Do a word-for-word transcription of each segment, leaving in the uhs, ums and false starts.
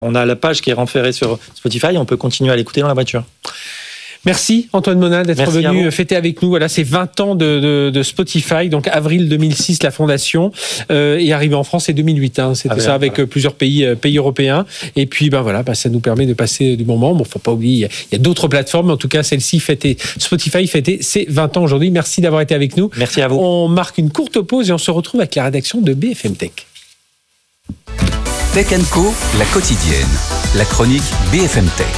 On a la page qui est renférée sur Spotify, on peut continuer à l'écouter dans la voiture. Merci Antoine Monin d'être Merci venu fêter avec nous. Voilà, c'est vingt ans de, de, de Spotify, donc avril deux mille six la fondation, euh, et arrivé en France c'est deux mille huit. Hein, c'était ah ça avec voilà. plusieurs pays pays européens. Et puis ben voilà, ben, ça nous permet de passer du moment. Bon, faut pas oublier, il y a d'autres plateformes, mais en tout cas celle-ci fêtait Spotify fêtait ses vingt ans aujourd'hui. Merci d'avoir été avec nous. Merci à vous. On marque une courte pause et on se retrouve avec la rédaction de B F M Tech. Tech and Co, la quotidienne, la chronique B F M Tech.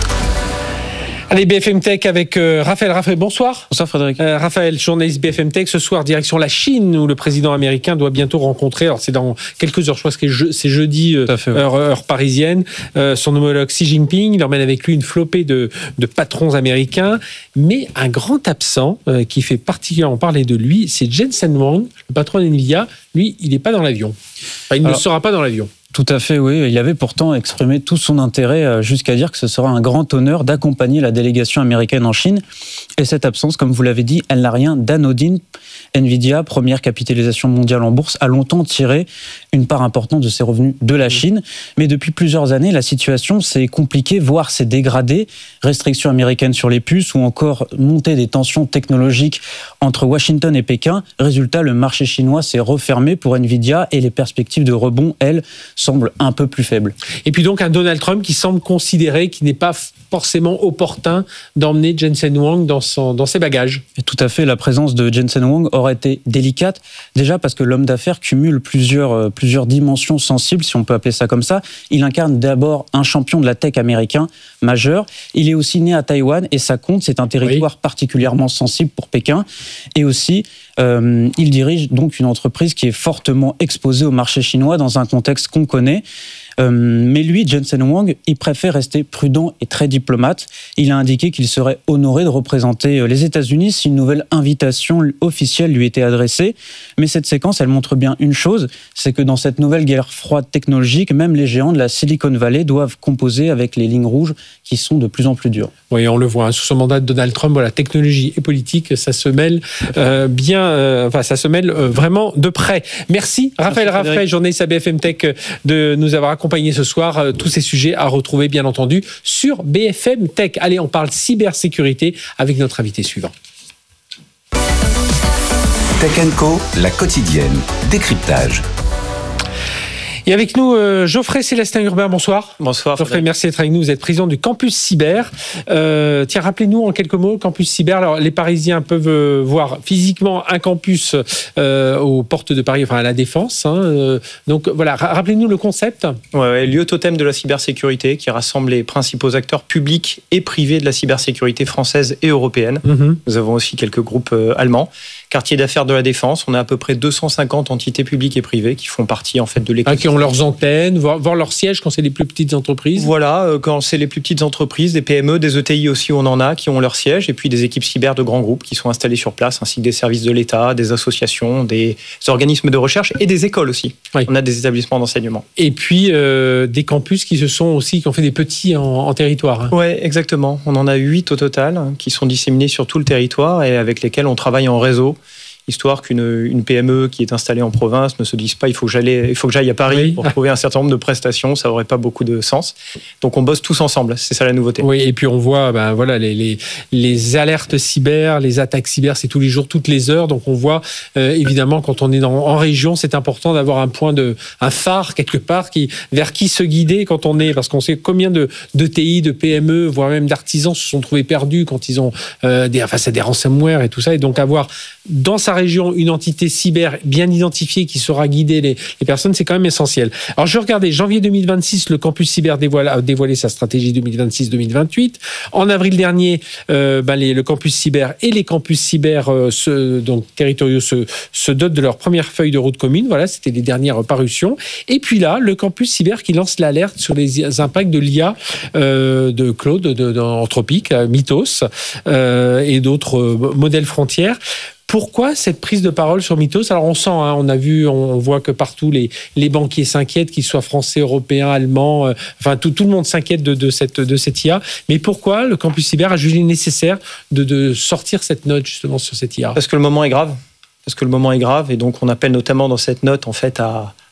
Allez, B F M Tech avec euh, Raphaël. Raphaël, bonsoir. Bonsoir Frédéric. Euh, Raphaël, journaliste B F M Tech. Ce soir, direction la Chine, où le président américain doit bientôt rencontrer, alors c'est dans quelques heures, je crois que c'est, c'est jeudi, euh, fait, ouais. heure, heure parisienne, euh, son homologue Xi Jinping. Il emmène avec lui une flopée de, de patrons américains. Mais un grand absent euh, qui fait particulièrement parler de lui, c'est Jensen Huang, le patron d'NVIDIA. Lui, il n'est pas dans l'avion. Enfin, il alors, ne sera pas dans l'avion. Tout à fait, oui. Il avait pourtant exprimé tout son intérêt jusqu'à dire que ce sera un grand honneur d'accompagner la délégation américaine en Chine. Et cette absence, comme vous l'avez dit, elle n'a rien d'anodine. NVIDIA, première capitalisation mondiale en bourse, a longtemps tiré une part importante de ses revenus de la Chine. Mais depuis plusieurs années, la situation s'est compliquée, voire s'est dégradée. Restrictions américaines sur les puces ou encore montée des tensions technologiques entre Washington et Pékin. Résultat, le marché chinois s'est refermé pour NVIDIA et les perspectives de rebond, elles, semblent un peu plus faibles. Et puis donc un Donald Trump qui semble considérer qu'il n'est pas forcément opportun d'emmener Jensen Huang dans, son, dans ses bagages. Et tout à fait, la présence de Jensen Huang aurait été délicate, déjà parce que l'homme d'affaires cumule plusieurs, plusieurs dimensions sensibles, si on peut appeler ça comme ça. Il incarne d'abord un champion de la tech américain majeur. Il est aussi né à Taïwan et ça compte, c'est un territoire oui. particulièrement sensible pour Pékin. Et aussi, euh, il dirige donc une entreprise qui est fortement exposée au marché chinois dans un contexte qu'on connaît. Euh, mais lui, Jensen Huang, il préfère rester prudent et très diplomate. Il a indiqué qu'il serait honoré de représenter les États-Unis si une nouvelle invitation officielle lui était adressée. Mais cette séquence, elle montre bien une chose, c'est que dans cette nouvelle guerre froide technologique, même les géants de la Silicon Valley doivent composer avec les lignes rouges qui sont de plus en plus dures. Oui, on le voit, hein, sous son mandat de Donald Trump, voilà, technologie et politique, ça se mêle euh, bien, euh, enfin, ça se mêle euh, vraiment de près. Merci, Raphaël Merci, Raphaël, journaliste à B F M Tech, de nous avoir accompagné ce soir. Euh, tous ces sujets à retrouver, bien entendu, sur B F M Tech. Allez, on parle cybersécurité avec notre invité suivant. Tech and Co, la quotidienne, décryptage. Et avec nous, euh, Geoffrey Célestin-Urbain, bonsoir. Bonsoir. Geoffrey, Frédéric. Merci d'être avec nous. Vous êtes président du Campus Cyber. Euh, tiens, rappelez-nous en quelques mots, Campus Cyber. Alors, les Parisiens peuvent euh, voir physiquement un campus euh, aux portes de Paris, enfin à la Défense. Hein, euh, donc voilà, rappelez-nous le concept. Ouais, ouais, lieu totem de la cybersécurité qui rassemble les principaux acteurs publics et privés de la cybersécurité française et européenne. Mm-hmm. Nous avons aussi quelques groupes euh, allemands. Quartier d'affaires de la Défense, on a à peu près deux cent cinquante entités publiques et privées qui font partie en fait de l'écosystème. Ah, qui ont leurs antennes, voir, voir leur siège quand c'est les plus petites entreprises. Voilà, euh, quand c'est les plus petites entreprises, des P M E, des E T I aussi, on en a qui ont leur siège, et puis des équipes cyber de grands groupes qui sont installées sur place, ainsi que des services de l'État, des associations, des organismes de recherche et des écoles aussi. Oui. On a des établissements d'enseignement. Et puis euh, des campus qui se sont aussi, qui ont fait des petits en, en territoire. Hein. Oui, exactement. On en a huit au total hein, qui sont disséminés sur tout le territoire et avec lesquels on travaille en réseau. Histoire qu'une une P M E qui est installée en province ne se dise pas il faut que j'aille, il faut que j'aille à Paris oui. pour trouver un certain nombre de prestations, ça n'aurait pas beaucoup de sens. Donc on bosse tous ensemble, c'est ça la nouveauté. Oui, et puis on voit ben, voilà, les, les, les alertes cyber, les attaques cyber, c'est tous les jours, toutes les heures. Donc on voit euh, évidemment quand on est dans, en région, c'est important d'avoir un point de, un phare quelque part qui, vers qui se guider quand on est, parce qu'on sait combien de, de T I, de P M E, voire même d'artisans se sont trouvés perdus quand ils ont euh, des, enfin, c'est des ransomware et tout ça. Et donc avoir dans sa région une entité cyber bien identifiée qui saura guider les, les personnes, c'est quand même essentiel. Alors je regardais, janvier deux mille vingt-six, le Campus Cyber dévoile, a dévoilé sa stratégie deux mille vingt-six deux mille vingt-huit. En avril dernier, euh, ben les, le Campus Cyber et les Campus Cyber euh, se, donc, territoriaux se, se dotent de leur première feuille de route commune. Voilà, c'était les dernières parutions. Et puis là, le Campus Cyber qui lance l'alerte sur les impacts de l'I A euh, de Claude, de, d'Anthropique, Mythos euh, et d'autres euh, modèles frontières. Pourquoi cette prise de parole sur Mythos ? Alors on sent, hein, on a vu, on voit que partout les, les banquiers s'inquiètent, qu'ils soient français, européens, allemands, euh, enfin tout, tout le monde s'inquiète de, de, cette, de cette I A. Mais pourquoi le Campus Cyber a jugé nécessaire de, de sortir cette note justement sur cette I A ? Parce que le moment est grave. Parce que le moment est grave et donc on appelle notamment dans cette note en fait à,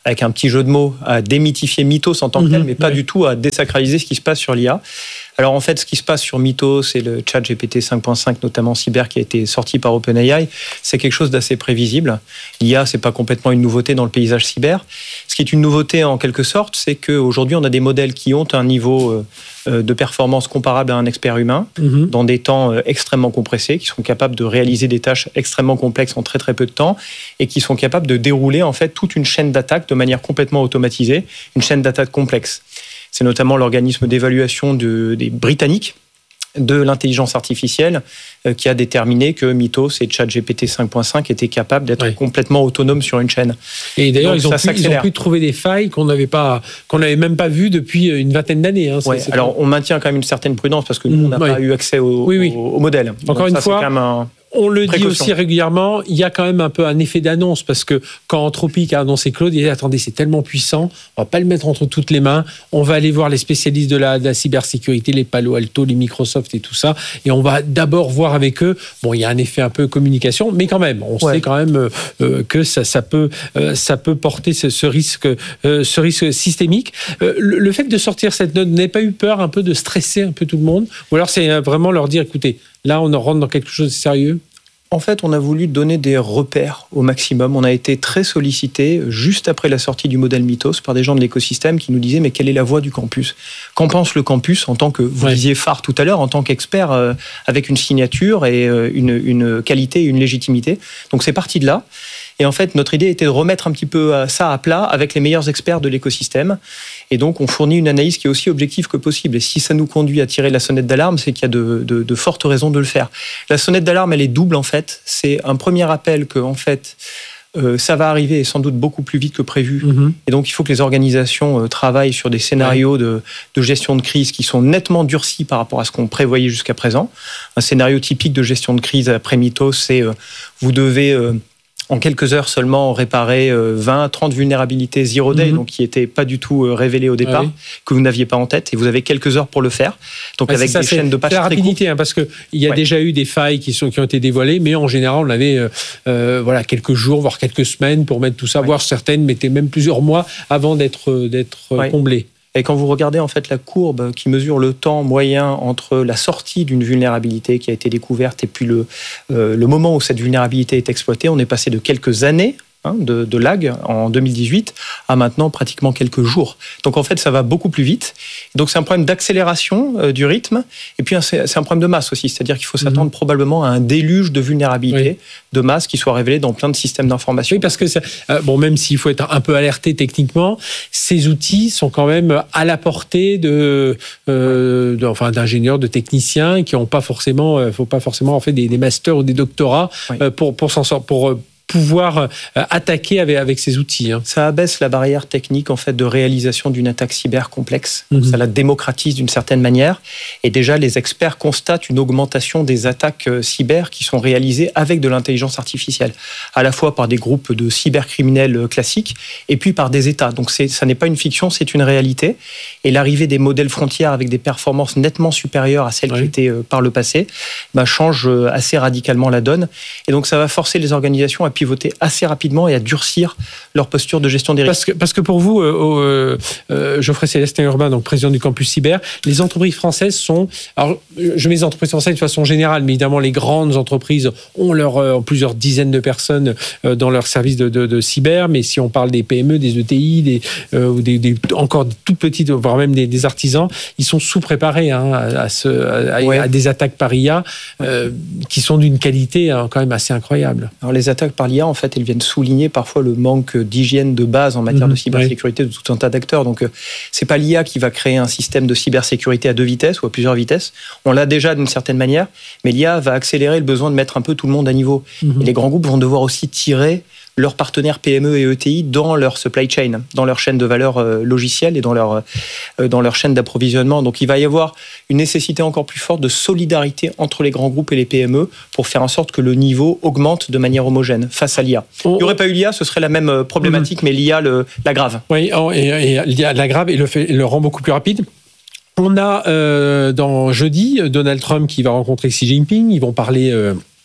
avec un petit jeu de mots, à démythifier Mythos en tant que tel, Mmh, mais pas ouais. du tout à désacraliser ce qui se passe sur l'I A. Alors en fait, ce qui se passe sur Mythos et le chat G P T cinq point cinq, notamment cyber, qui a été sorti par OpenAI, c'est quelque chose d'assez prévisible. L'I A, c'est pas complètement une nouveauté dans le paysage cyber. Ce qui est une nouveauté en quelque sorte, c'est qu'aujourd'hui, on a des modèles qui ont un niveau de performance comparable à un expert humain, mmh. dans des temps extrêmement compressés, qui sont capables de réaliser des tâches extrêmement complexes en très très peu de temps, et qui sont capables de dérouler en fait toute une chaîne d'attaque de manière complètement automatisée, une chaîne d'attaque complexe. C'est notamment l'organisme d'évaluation de, des Britanniques de l'intelligence artificielle euh, qui a déterminé que Mythos et ChatGPT cinq point cinq étaient capables d'être ouais. complètement autonomes sur une chaîne. Et d'ailleurs, ils ont, pu, ils ont pu trouver des failles qu'on n'avait pas, qu'on n'avait même pas vues depuis une vingtaine d'années. Hein. Ouais, c'est alors, pas... on maintient quand même une certaine prudence parce que nous, on n'a ouais. pas eu accès au, oui, oui. au, au modèle. Encore Donc, une ça, fois, c'est quand même un... on le précaution. dit aussi régulièrement, il y a quand même un peu un effet d'annonce parce que quand Anthropic a annoncé Claude, il a dit attendez, c'est tellement puissant, on va pas le mettre entre toutes les mains, on va aller voir les spécialistes de la, de la cybersécurité, les Palo Alto, les Microsoft et tout ça, et on va d'abord voir avec eux. Bon, il y a un effet un peu communication, mais quand même, on ouais. sait quand même euh, que ça, ça peut, euh, ça peut porter ce, ce risque, euh, ce risque systémique. Euh, le, le fait de sortir cette note, n'avez pas eu peur un peu de stresser un peu tout le monde, ou alors c'est vraiment leur dire écoutez, là on en rentre dans quelque chose de sérieux? En fait, on a voulu donner des repères au maximum. On a été très sollicité juste après la sortie du modèle Mythos par des gens de l'écosystème qui nous disaient mais quelle est la voix du campus ? Qu'en pense le campus en tant que, vous ouais. disiez phare tout à l'heure, en tant qu'expert euh, avec une signature et euh, une, une qualité et une légitimité. Donc c'est parti de là. Et en fait, notre idée était de remettre un petit peu ça à plat avec les meilleurs experts de l'écosystème. Et donc, on fournit une analyse qui est aussi objective que possible. Et si ça nous conduit à tirer la sonnette d'alarme, c'est qu'il y a de, de, de fortes raisons de le faire. La sonnette d'alarme, elle est double, en fait. C'est un premier appel que, en fait, euh, ça va arriver et sans doute beaucoup plus vite que prévu. Mmh. Et donc, il faut que les organisations euh, travaillent sur des scénarios ouais. de, de gestion de crise qui sont nettement durcis par rapport à ce qu'on prévoyait jusqu'à présent. Un scénario typique de gestion de crise après Mythos, c'est euh, vous devez... Euh, en quelques heures seulement, réparer vingt, trente vulnérabilités zero day, mmh. donc qui n'étaient pas du tout révélées au départ, ah oui. que vous n'aviez pas en tête, et vous avez quelques heures pour le faire. Donc bah avec ça, des chaînes de patch très courtes. C'est la rapidité, hein, parce qu'il y a ouais. déjà eu des failles qui, sont, qui ont été dévoilées, mais en général, on avait euh, euh, voilà, quelques jours, voire quelques semaines pour mettre tout ça, ouais. voire certaines mettaient même plusieurs mois avant d'être, d'être ouais. comblées. Et quand vous regardez en fait la courbe qui mesure le temps moyen entre la sortie d'une vulnérabilité qui a été découverte et puis le, euh, le moment où cette vulnérabilité est exploitée, on est passé de quelques années hein, de, de lag en deux mille dix-huit à maintenant pratiquement quelques jours. Donc en fait, ça va beaucoup plus vite. Donc c'est un problème d'accélération euh, du rythme et puis c'est, c'est un problème de masse aussi. C'est-à-dire qu'il faut s'attendre mmh. probablement à un déluge de vulnérabilités, oui. de masse qui soit révélé dans plein de systèmes d'information. Oui, parce que ça, euh, bon, même s'il faut être un peu alerté techniquement, ces outils sont quand même à la portée de, euh, de enfin d'ingénieurs, de techniciens qui n'ont pas forcément, euh, faut pas forcément en fait des, des masters ou des doctorats oui. euh, pour pour s'en sortir, pour pouvoir euh, attaquer avec, avec ces outils. Hein. Ça abaisse la barrière technique en fait de réalisation d'une attaque cyber complexe. Mm-hmm. Ça la démocratise d'une certaine manière. Et déjà, les experts constatent une augmentation des attaques cyber qui sont réalisées avec de l'intelligence artificielle, à la fois par des groupes de cybercriminels classiques et puis par des États. Donc c'est, ça n'est pas une fiction, c'est une réalité. Et l'arrivée des modèles frontières avec des performances nettement supérieures à celles oui. qui étaient euh, par le passé bah, change assez radicalement la donne. Et donc ça va forcer les organisations à pivoter assez rapidement et à durcir leur posture de gestion des risques. Parce que, parce que pour vous, euh, euh, Geoffrey Célestin Urbain, donc président du campus cyber, les entreprises françaises sont... Alors, je mets les entreprises françaises de façon générale, mais évidemment, les grandes entreprises ont, leur, euh, ont plusieurs dizaines de personnes euh, dans leur service de, de, de cyber, mais si on parle des P M E, des E T I, des, euh, ou des, des, encore des toutes petites, voire même des, des artisans, ils sont sous-préparés hein, à, à, ce, à, ouais. à des attaques par I A euh, qui sont d'une qualité hein, quand même assez incroyable. Alors, les attaques par l'I A, en fait, elles viennent souligner parfois le manque d'hygiène de base en matière mmh, de cybersécurité oui. de tout un tas d'acteurs. Donc, euh, c'est pas l'I A qui va créer un système de cybersécurité à deux vitesses ou à plusieurs vitesses. On l'a déjà d'une certaine manière, mais l'I A va accélérer le besoin de mettre un peu tout le monde à niveau. Mmh. Et les grands groupes vont devoir aussi tirer leurs partenaires P M E et E T I dans leur supply chain, dans leur chaîne de valeur euh, logicielle et dans leur, euh, dans leur chaîne d'approvisionnement. Donc il va y avoir une nécessité encore plus forte de solidarité entre les grands groupes et les P M E pour faire en sorte que le niveau augmente de manière homogène face à l'I A. Il n'y aurait pas eu l'I A, ce serait la même problématique, mmh. mais l'I A le, l'aggrave. Oui, et, et l'I A l'aggrave et le, fait, le rend beaucoup plus rapide. On a euh, dans jeudi Donald Trump qui va rencontrer Xi Jinping, ils vont parler... Euh,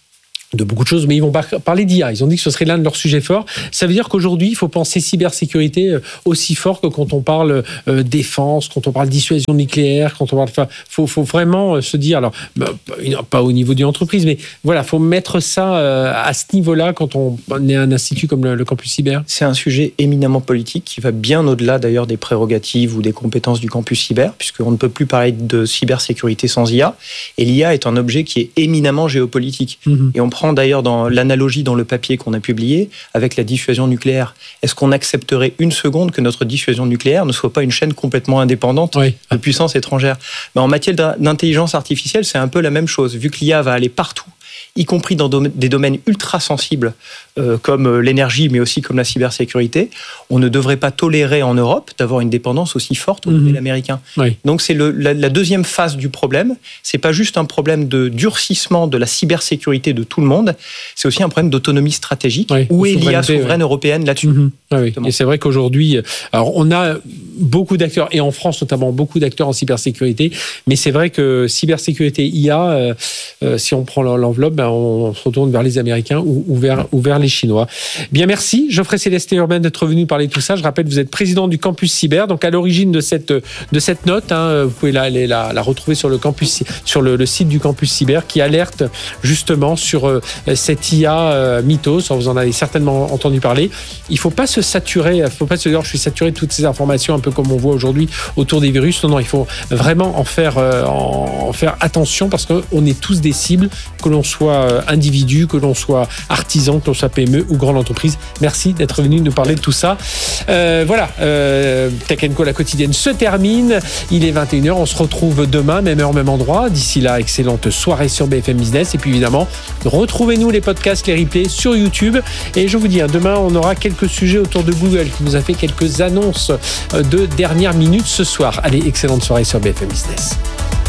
de beaucoup de choses, mais ils vont parler d'I A. Ils ont dit que ce serait l'un de leurs sujets forts. Ça veut dire qu'aujourd'hui, il faut penser cybersécurité aussi fort que quand on parle euh, défense, quand on parle dissuasion nucléaire, quand on parle... Enfin, faut, faut vraiment se dire, alors, bah, pas au niveau d'une entreprise, mais voilà, faut mettre ça euh, à ce niveau-là quand on est un institut comme le, le Campus Cyber. C'est un sujet éminemment politique qui va bien au-delà d'ailleurs des prérogatives ou des compétences du Campus Cyber, puisqu'on ne peut plus parler de cybersécurité sans I A. Et l'I A est un objet qui est éminemment géopolitique. Mmh. Et on prend d'ailleurs dans l'analogie dans le papier qu'on a publié avec la dissuasion nucléaire. Est-ce qu'on accepterait une seconde que notre dissuasion nucléaire ne soit pas une chaîne complètement indépendante oui. de puissances étrangères ? Mais en matière d'intelligence artificielle, c'est un peu la même chose. Vu que l'I A va aller partout, y compris dans des domaines ultra sensibles euh, comme l'énergie, mais aussi comme la cybersécurité, on ne devrait pas tolérer en Europe d'avoir une dépendance aussi forte au modèle mmh. américain. Oui. Donc c'est le, la, la deuxième phase du problème. C'est pas juste un problème de durcissement de la cybersécurité de tout le monde, c'est aussi un problème d'autonomie stratégique. Oui, où est l'I A souveraine oui. européenne là-dessus mmh. ah oui. Et c'est vrai qu'aujourd'hui, alors on a beaucoup d'acteurs, et en France notamment, beaucoup d'acteurs en cybersécurité, mais c'est vrai que cybersécurité I A, euh, euh, si on prend l'enveloppe, ben on se retourne vers les Américains ou, ou, vers, ou vers les Chinois. Bien, merci Geoffrey Célesté-Urbain d'être venu parler de tout ça. Je rappelle, vous êtes président du Campus Cyber, donc à l'origine de cette, de cette note, hein, vous pouvez la, la, la retrouver sur, le, campus, sur le, le site du Campus Cyber qui alerte justement sur euh, cette I A euh, mythos. Vous en avez certainement entendu parler. Il ne faut pas se saturer, il ne faut pas se dire je suis saturé de toutes ces informations, un peu comme on voit aujourd'hui autour des virus. Non, non, il faut vraiment en faire, euh, en, en faire attention parce qu'on est tous des cibles, que l'on soit individu, que l'on soit artisan, que l'on soit P M E ou grande entreprise. Merci d'être venu nous parler de tout ça. Euh, voilà, euh, Tech and Co, la quotidienne se termine. Il est vingt et une heures, on se retrouve demain, même heure, même endroit. D'ici là, excellente soirée sur B F M Business. Et puis évidemment, retrouvez-nous les podcasts, les replays sur YouTube. Et je vous dis, hein, demain, on aura quelques sujets autour de Google qui nous a fait quelques annonces de dernière minute ce soir. Allez, excellente soirée sur B F M Business.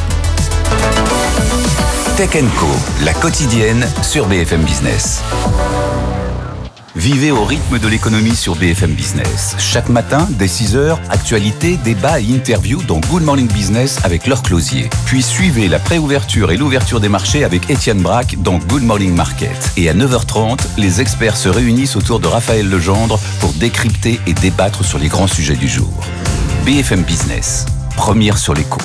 Tech and Co, la quotidienne sur B F M Business. Vivez au rythme de l'économie sur B F M Business. Chaque matin, dès six heures, actualités, débats et interviews dans Good Morning Business avec Laure Closier. Puis suivez la préouverture et l'ouverture des marchés avec Étienne Braque dans Good Morning Market. Et à neuf heures trente, les experts se réunissent autour de Raphaël Legendre pour décrypter et débattre sur les grands sujets du jour. B F M Business, première sur l'écho.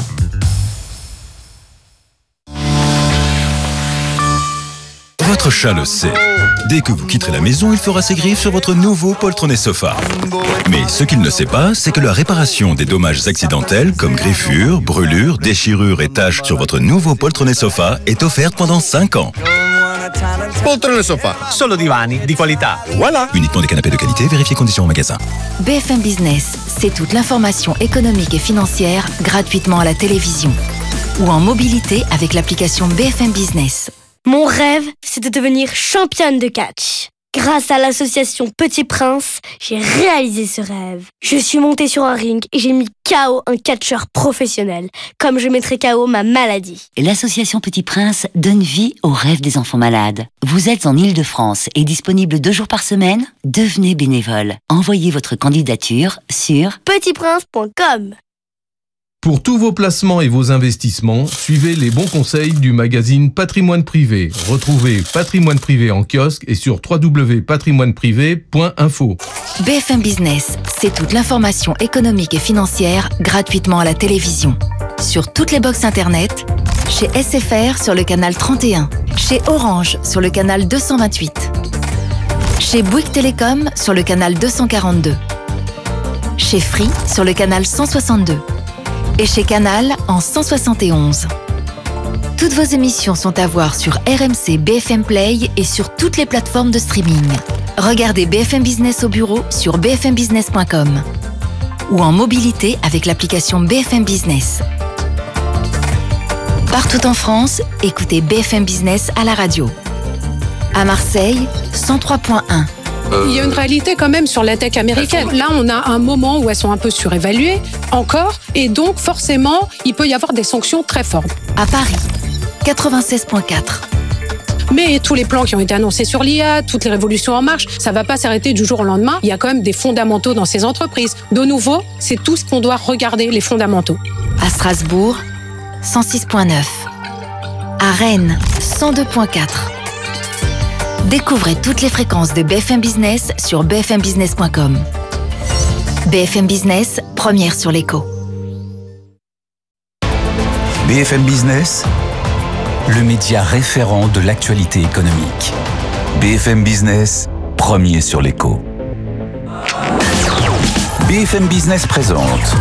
Votre chat le sait. Dès que vous quitterez la maison, il fera ses griffes sur votre nouveau poltronné sofa. Mais ce qu'il ne sait pas, c'est que la réparation des dommages accidentels comme griffures, brûlures, déchirures et taches sur votre nouveau poltronné sofa est offerte pendant cinq ans. Poltrone sofa, solo divani di qualità. Voilà. Uniquement des canapés de qualité, vérifiez conditions au magasin. B F M Business, c'est toute l'information économique et financière gratuitement à la télévision ou en mobilité avec l'application B F M Business. Mon rêve, c'est de devenir championne de catch. Grâce à l'association Petit Prince, j'ai réalisé ce rêve. Je suis montée sur un ring et j'ai mis K O un catcheur professionnel, comme je mettrai K O ma maladie. L'association Petit Prince donne vie aux rêves des enfants malades. Vous êtes en Île-de-France et disponible deux jours par semaine ? Devenez bénévole. Envoyez votre candidature sur petit prince point com. Pour tous vos placements et vos investissements, suivez les bons conseils du magazine Patrimoine Privé. Retrouvez Patrimoine Privé en kiosque et sur w w w point patrimoine privé point info. B F M Business, c'est toute l'information économique et financière gratuitement à la télévision. Sur toutes les box internet, chez S F R sur le canal trente et un, chez Orange sur le canal deux cent vingt-huit, chez Bouygues Télécom sur le canal deux cent quarante-deux, chez Free sur le canal cent soixante-deux. Et chez Canal en cent soixante et onze. Toutes vos émissions sont à voir sur R M C B F M Play et sur toutes les plateformes de streaming. Regardez B F M Business au bureau sur b f m business point com ou en mobilité avec l'application B F M Business. Partout en France, écoutez B F M Business à la radio. À Marseille, cent trois point un. Il y a une réalité quand même sur la tech américaine. Là, on a un moment où elles sont un peu surévaluées, encore, et donc forcément, il peut y avoir des sanctions très fortes. À Paris, quatre-vingt-seize point quatre. Mais tous les plans qui ont été annoncés sur l'I A, toutes les révolutions en marche, ça ne va pas s'arrêter du jour au lendemain. Il y a quand même des fondamentaux dans ces entreprises. De nouveau, c'est tout ce qu'on doit regarder, les fondamentaux. À Strasbourg, cent six point neuf. À Rennes, cent deux point quatre. Découvrez toutes les fréquences de B F M Business sur b f m business point com. B F M Business, première sur l'écho. B F M Business, le média référent de l'actualité économique. B F M Business, premier sur l'écho. B F M Business présente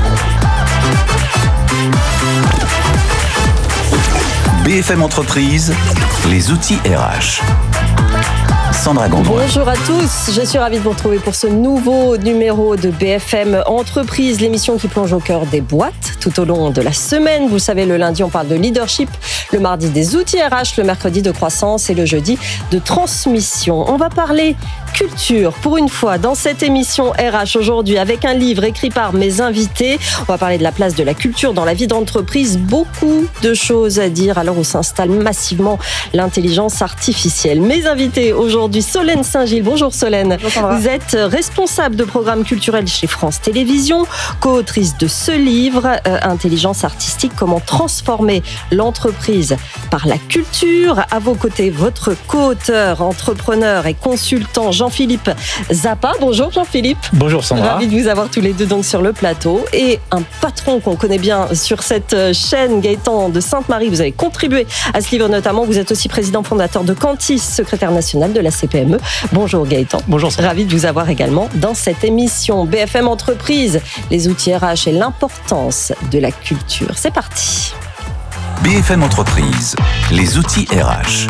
B F M Entreprise, les outils R H. Sandra Gondouin. Bonjour à tous, je suis ravie de vous retrouver pour ce nouveau numéro de B F M Entreprise, l'émission qui plonge au cœur des boîtes tout au long de la semaine. Vous le savez, le lundi on parle de leadership, le mardi des outils R H, le mercredi de croissance et le jeudi de transmission. On va parler culture pour une fois dans cette émission R H aujourd'hui avec un livre écrit par mes invités. On va parler de la place de la culture dans la vie d'entreprise. Beaucoup de choses à dire à l'heure où s'installe massivement l'intelligence artificielle. Mes invités aujourd'hui, Solène Saint-Gilles. Bonjour Solène. Bonjour. Vous êtes responsable de programme culturel chez France Télévisions, co-autrice de ce livre, euh, Intelligence artistique, comment transformer l'entreprise par la culture. À vos côtés, votre co-auteur, entrepreneur et consultant Jean-Philippe Zappa. Bonjour Jean-Philippe. Bonjour Sandra. Ravi de vous avoir tous les deux donc sur le plateau. Et un patron qu'on connaît bien sur cette chaîne, Gaëtan de Sainte-Marie. Vous avez contribué à ce livre notamment. Vous êtes aussi président fondateur de Cantis, secrétaire national de la C P M E. Bonjour Gaëtan. Bonjour Sandra. Ravi de vous avoir également dans cette émission. B F M Entreprise, les outils R H et l'importance de la culture. C'est parti. B F M Entreprise, les outils R H.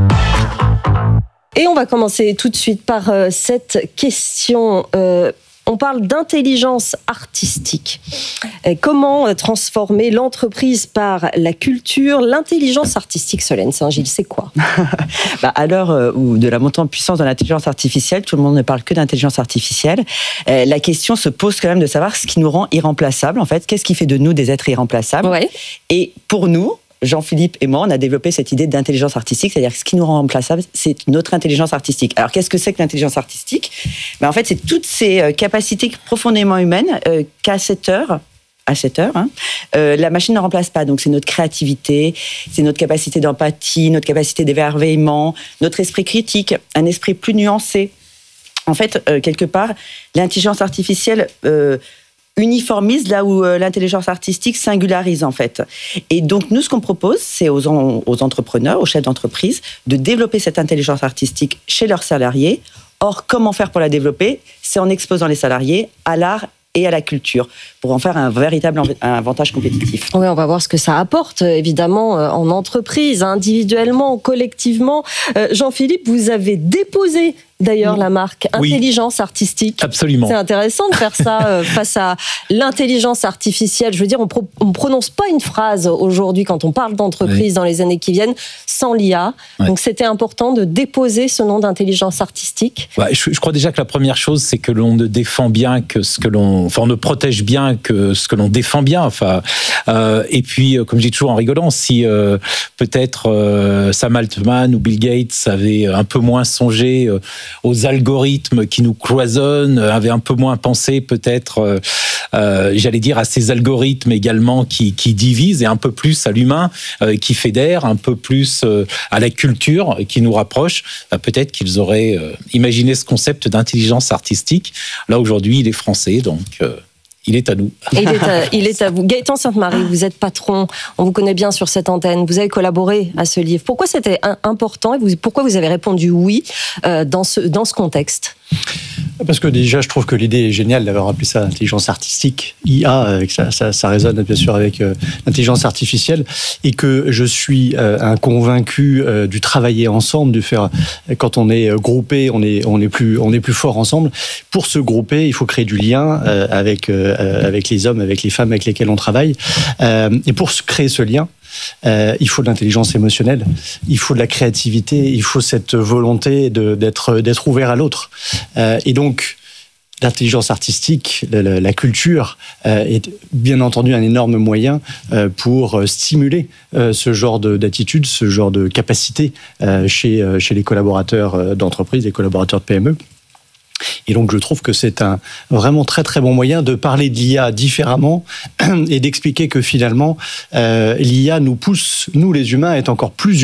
Et on va commencer tout de suite par euh, cette question. Euh, on parle d'intelligence artistique. Et comment euh, transformer l'entreprise par la culture? L'intelligence artistique, Solène Saint-Gilles, c'est quoi? bah, À l'heure euh, où de la montée en puissance de l'intelligence artificielle, tout le monde ne parle que d'intelligence artificielle. Euh, la question se pose quand même de savoir ce qui nous rend irremplaçables. En fait, qu'est-ce qui fait de nous des êtres irremplaçables? Ouais. Et pour nous, Jean-Philippe et moi, on a développé cette idée d'intelligence artistique, c'est-à-dire que ce qui nous rend remplaçables, c'est notre intelligence artistique. Alors, qu'est-ce que c'est que l'intelligence artistique? Ben, en fait, c'est toutes ces capacités profondément humaines euh, qu'à cette heure, à cette heure, hein, euh, la machine ne remplace pas. Donc, c'est notre créativité, c'est notre capacité d'empathie, notre capacité d'émerveillement, notre esprit critique, un esprit plus nuancé. En fait, euh, quelque part, l'intelligence artificielle euh, uniformise là où euh, l'intelligence artistique singularise en fait. Et donc nous, ce qu'on propose, c'est aux, en, aux entrepreneurs, aux chefs d'entreprise, de développer cette intelligence artistique chez leurs salariés. Or, comment faire pour la développer? C'est en exposant les salariés à l'art et à la culture, pour en faire un véritable avantage compétitif. Oui, on va voir ce que ça apporte, évidemment, en entreprise, individuellement, collectivement. Euh, Jean-Philippe, vous avez déposé d'ailleurs la marque Intelligence oui, artistique. Absolument. C'est intéressant de faire ça euh, face à l'intelligence artificielle. Je veux dire, on pro- ne prononce pas une phrase aujourd'hui quand on parle d'entreprise oui. dans les années qui viennent sans l'I A. Ouais. Donc c'était important de déposer ce nom d'intelligence artistique. Ouais, je, je crois déjà que la première chose, c'est que l'on ne défend bien que ce que l'on... Enfin, on ne protège bien que ce que l'on défend bien. Enfin, euh, et puis, comme je dis toujours en rigolant, si euh, peut-être euh, Sam Altman ou Bill Gates avaient un peu moins songé euh, aux algorithmes qui nous cloisonnent, avaient un peu moins pensé peut-être, euh, euh, j'allais dire, à ces algorithmes également qui, qui divisent, et un peu plus à l'humain euh, qui fédère, un peu plus euh, à la culture qui nous rapproche, euh, peut-être qu'ils auraient euh, imaginé ce concept d'intelligence artistique. Là, aujourd'hui, il est français, donc... Euh, Il est à nous. Il est à, il est à vous. Gaëtan Sainte-Marie, vous êtes patron, on vous connaît bien sur cette antenne, vous avez collaboré à ce livre. Pourquoi c'était important et vous, pourquoi vous avez répondu oui euh, dans, ce, dans ce contexte ? Parce que déjà, je trouve que l'idée est géniale d'avoir appelé ça intelligence artistique, I A, euh, ça, ça, ça résonne bien sûr avec euh, l'intelligence artificielle, et que je suis euh, un convaincu euh, du travailler ensemble, du faire, quand on est groupé, on est, on est, plus, on est plus fort ensemble. Pour se grouper, il faut créer du lien euh, avec, euh, avec les hommes, avec les femmes avec lesquelles on travaille. Euh, et pour créer ce lien, Euh, il faut de l'intelligence émotionnelle, il faut de la créativité, il faut cette volonté de, d'être, d'être ouvert à l'autre. Euh, et donc, l'intelligence artistique, la, la culture euh, est bien entendu un énorme moyen euh, pour stimuler euh, ce genre de, d'attitude, ce genre de capacité euh, chez, euh, chez les collaborateurs d'entreprise, les collaborateurs de P M E. Et donc, je trouve que c'est un vraiment très, très bon moyen de parler de l'I A différemment et d'expliquer que finalement, euh, l'I A nous pousse, nous les humains, à être encore plus humains.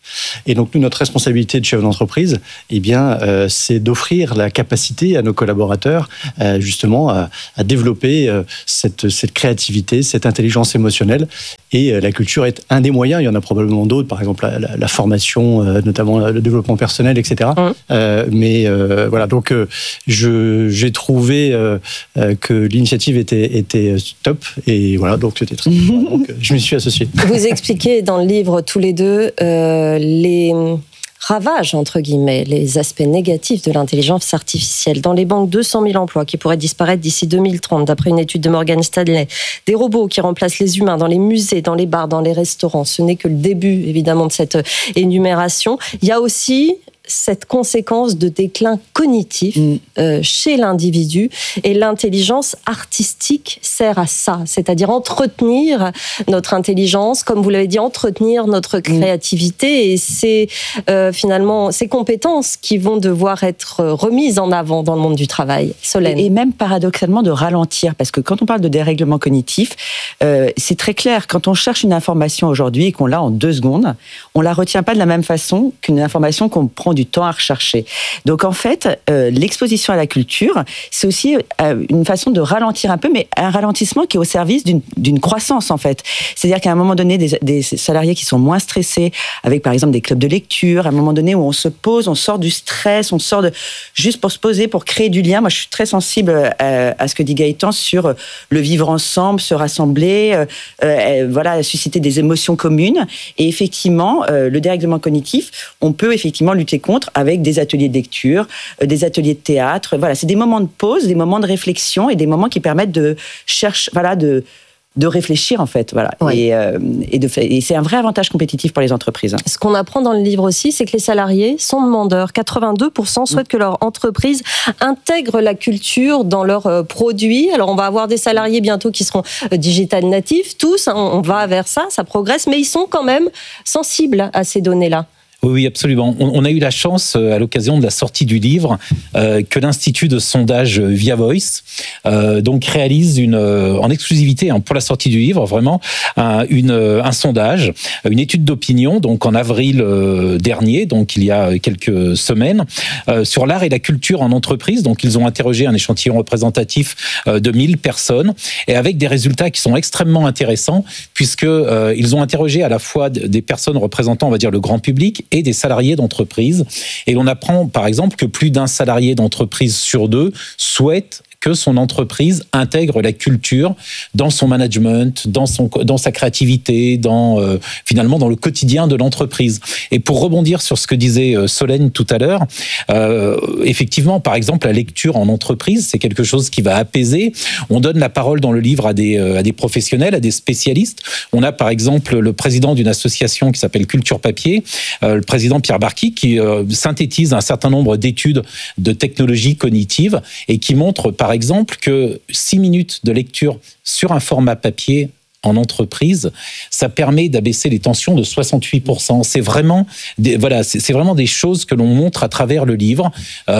Et donc, nous, notre responsabilité de chef d'entreprise, eh bien, euh, c'est d'offrir la capacité à nos collaborateurs, euh, justement, à, à développer euh, cette, cette créativité, cette intelligence émotionnelle. Et euh, la culture est un des moyens. Il y en a probablement d'autres, par exemple la, la, la formation, euh, notamment le développement personnel, et cetera. Mmh. Euh, mais euh, voilà, donc euh, je, j'ai trouvé euh, euh, que l'initiative était, était top. Et voilà, donc c'était très bien. Donc, je m'y suis associé. Vous expliquez dans le livre tous les deux euh, les ravages, entre guillemets, les aspects négatifs de l'intelligence artificielle. Dans les banques, deux cent mille emplois qui pourraient disparaître d'ici deux mille trente, d'après une étude de Morgan Stanley. Des robots qui remplacent les humains dans les musées, dans les bars, dans les restaurants. Ce n'est que le début, évidemment, de cette énumération. Il y a aussi cette conséquence de déclin cognitif mmh. euh, chez l'individu, et l'intelligence artistique sert à ça, c'est-à-dire entretenir notre intelligence, comme vous l'avez dit, entretenir notre créativité, mmh. et c'est euh, finalement ces compétences qui vont devoir être remises en avant dans le monde du travail. Solène. Et, et même paradoxalement de ralentir, parce que quand on parle de dérèglement cognitif, euh, c'est très clair, quand on cherche une information aujourd'hui et qu'on l'a en deux secondes, on la retient pas de la même façon qu'une information qu'on prend du temps à rechercher. Donc en fait, euh, l'exposition à la culture, c'est aussi euh, une façon de ralentir un peu, mais un ralentissement qui est au service d'une, d'une croissance en fait. C'est-à-dire qu'à un moment donné, des, des salariés qui sont moins stressés, avec par exemple des clubs de lecture, à un moment donné où on se pose, on sort du stress, on sort de juste pour se poser, pour créer du lien. Moi, je suis très sensible à, à ce que dit Gaëtan sur le vivre ensemble, se rassembler, euh, euh, voilà, susciter des émotions communes. Et effectivement, euh, le dérèglement cognitif, on peut effectivement lutter contre avec des ateliers de lecture, des ateliers de théâtre. Voilà, c'est des moments de pause, des moments de réflexion et des moments qui permettent de chercher, voilà, de de réfléchir en fait, voilà. Oui. Et, euh, et, de, et c'est un vrai avantage compétitif pour les entreprises. Ce qu'on apprend dans le livre aussi, c'est que les salariés sont demandeurs. quatre-vingt-deux pour cent souhaitent que leur entreprise intègre la culture dans leurs produits. Alors on va avoir des salariés bientôt qui seront digital natifs, tous, hein, on va vers ça, ça progresse, mais ils sont quand même sensibles à ces données-là. Oui, oui, absolument. On, on a eu la chance, euh, à l'occasion de la sortie du livre, euh, que l'Institut de sondage Via Voice euh, donc réalise une, euh, en exclusivité hein, pour la sortie du livre, vraiment, un, une, un sondage, une étude d'opinion, donc en avril euh, dernier, donc il y a quelques semaines, euh, sur l'art et la culture en entreprise. Donc ils ont interrogé un échantillon représentatif euh, de mille personnes, et avec des résultats qui sont extrêmement intéressants, puisque euh, ils ont interrogé à la fois des personnes représentant, on va dire, le grand public, et des salariés d'entreprise. Et l'on apprend, par exemple, que plus d'un salarié d'entreprise sur deux souhaite que son entreprise intègre la culture dans son management, dans son dans sa créativité, dans euh, finalement dans le quotidien de l'entreprise. Et pour rebondir sur ce que disait euh, Solène tout à l'heure, euh, effectivement, par exemple, la lecture en entreprise, c'est quelque chose qui va apaiser. On donne la parole dans le livre à des euh, à des professionnels, à des spécialistes. On a par exemple le président d'une association qui s'appelle Culture Papier, euh, le président Pierre Barky, qui euh, synthétise un certain nombre d'études de technologie cognitive et qui montre par Par exemple, que six minutes de lecture sur un format papier en entreprise, ça permet d'abaisser les tensions de soixante-huit pour cent. C'est vraiment des, voilà, c'est, c'est vraiment des choses que l'on montre à travers le livre.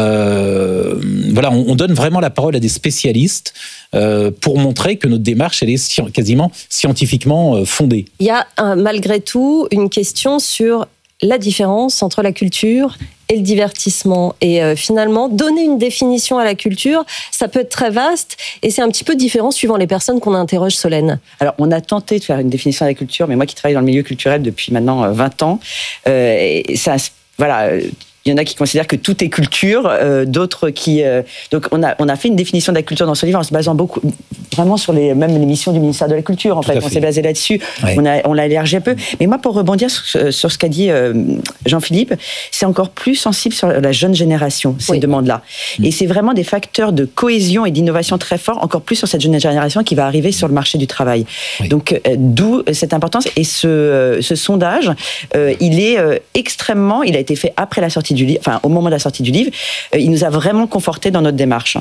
Euh, voilà, on, on donne vraiment la parole à des spécialistes euh, pour montrer que notre démarche, elle est sci- quasiment scientifiquement fondée. Il y a un, malgré tout une question sur la différence entre la culture et le divertissement. Et euh, finalement, donner une définition à la culture, ça peut être très vaste, et c'est un petit peu différent suivant les personnes qu'on interroge, Solène. Alors, on a tenté de faire une définition de la culture, mais moi qui travaille dans le milieu culturel depuis maintenant vingt ans, euh, et ça, voilà... Il y en a qui considèrent que tout est culture, euh, d'autres qui... Euh, donc, on a, on a fait une définition de la culture dans ce livre en se basant beaucoup, vraiment sur les, même les missions du ministère de la Culture, en fait. fait. On s'est basé là-dessus. Ouais. On, a, on l'a élargi un peu. Mais moi, pour rebondir sur, sur ce qu'a dit euh, Jean-Philippe, c'est encore plus sensible sur la jeune génération, ces oui. demandes-là. Mmh. Et c'est vraiment des facteurs de cohésion et d'innovation très forts, encore plus sur cette jeune génération qui va arriver sur le marché du travail. Oui. Donc, euh, d'où cette importance. Et ce, euh, ce sondage, euh, il est euh, extrêmement... Il a été fait après la sortie du livre, enfin au moment de la sortie du livre, euh, il nous a vraiment confortés dans notre démarche.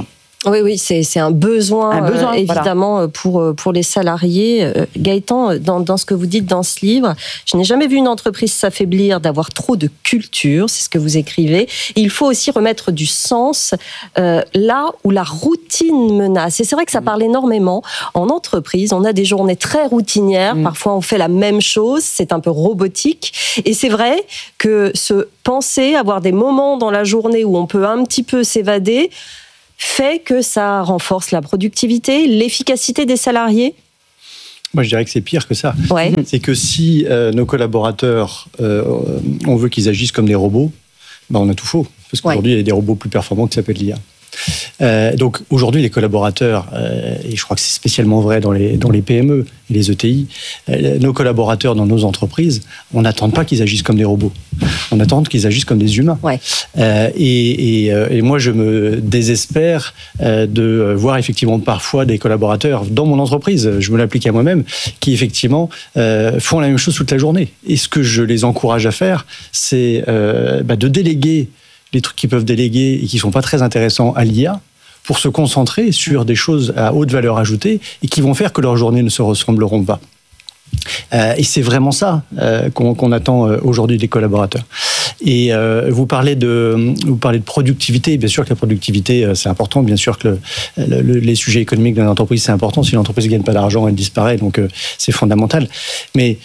Oui, oui, c'est, c'est un besoin, un besoin euh, évidemment, voilà. pour, pour les salariés. Euh, Gaëtan, dans, dans ce que vous dites dans ce livre, je n'ai jamais vu une entreprise s'affaiblir d'avoir trop de culture, c'est ce que vous écrivez. Il faut aussi remettre du sens euh, là où la routine menace. Et c'est vrai que ça parle énormément. En entreprise, on a des journées très routinières, mmh. parfois on fait la même chose, c'est un peu robotique. Et c'est vrai que se penser, avoir des moments dans la journée où on peut un petit peu s'évader, fait que ça renforce la productivité, l'efficacité des salariés? Moi, je dirais que c'est pire que ça. Ouais. C'est que si euh, nos collaborateurs, euh, on veut qu'ils agissent comme des robots, ben on a tout faux. Parce qu'aujourd'hui, ouais. il y a des robots plus performants qui s'appellent l'I A. Euh, donc aujourd'hui, les collaborateurs, euh, et je crois que c'est spécialement vrai dans les, dans les P M E et les E T I, euh, nos collaborateurs dans nos entreprises, on n'attend pas qu'ils agissent comme des robots. On attend qu'ils agissent comme des humains. Ouais. Euh, et, et, euh, et moi, je me désespère euh, de voir effectivement parfois des collaborateurs dans mon entreprise, je me l'applique à moi-même, qui effectivement euh, font la même chose toute la journée. Et ce que je les encourage à faire, c'est euh, bah, de déléguer les trucs qu'ils peuvent déléguer et qui ne sont pas très intéressants à l'I A pour se concentrer sur des choses à haute valeur ajoutée et qui vont faire que leurs journées ne se ressembleront pas. Euh, et c'est vraiment ça euh, qu'on, qu'on attend aujourd'hui des collaborateurs. Et euh, vous parlez de vous parlez de productivité. Bien sûr que la productivité c'est important. Bien sûr que le, le, les sujets économiques d'une entreprise c'est important. Si l'entreprise ne gagne pas d'argent, elle disparaît. Donc euh, c'est fondamental. Mais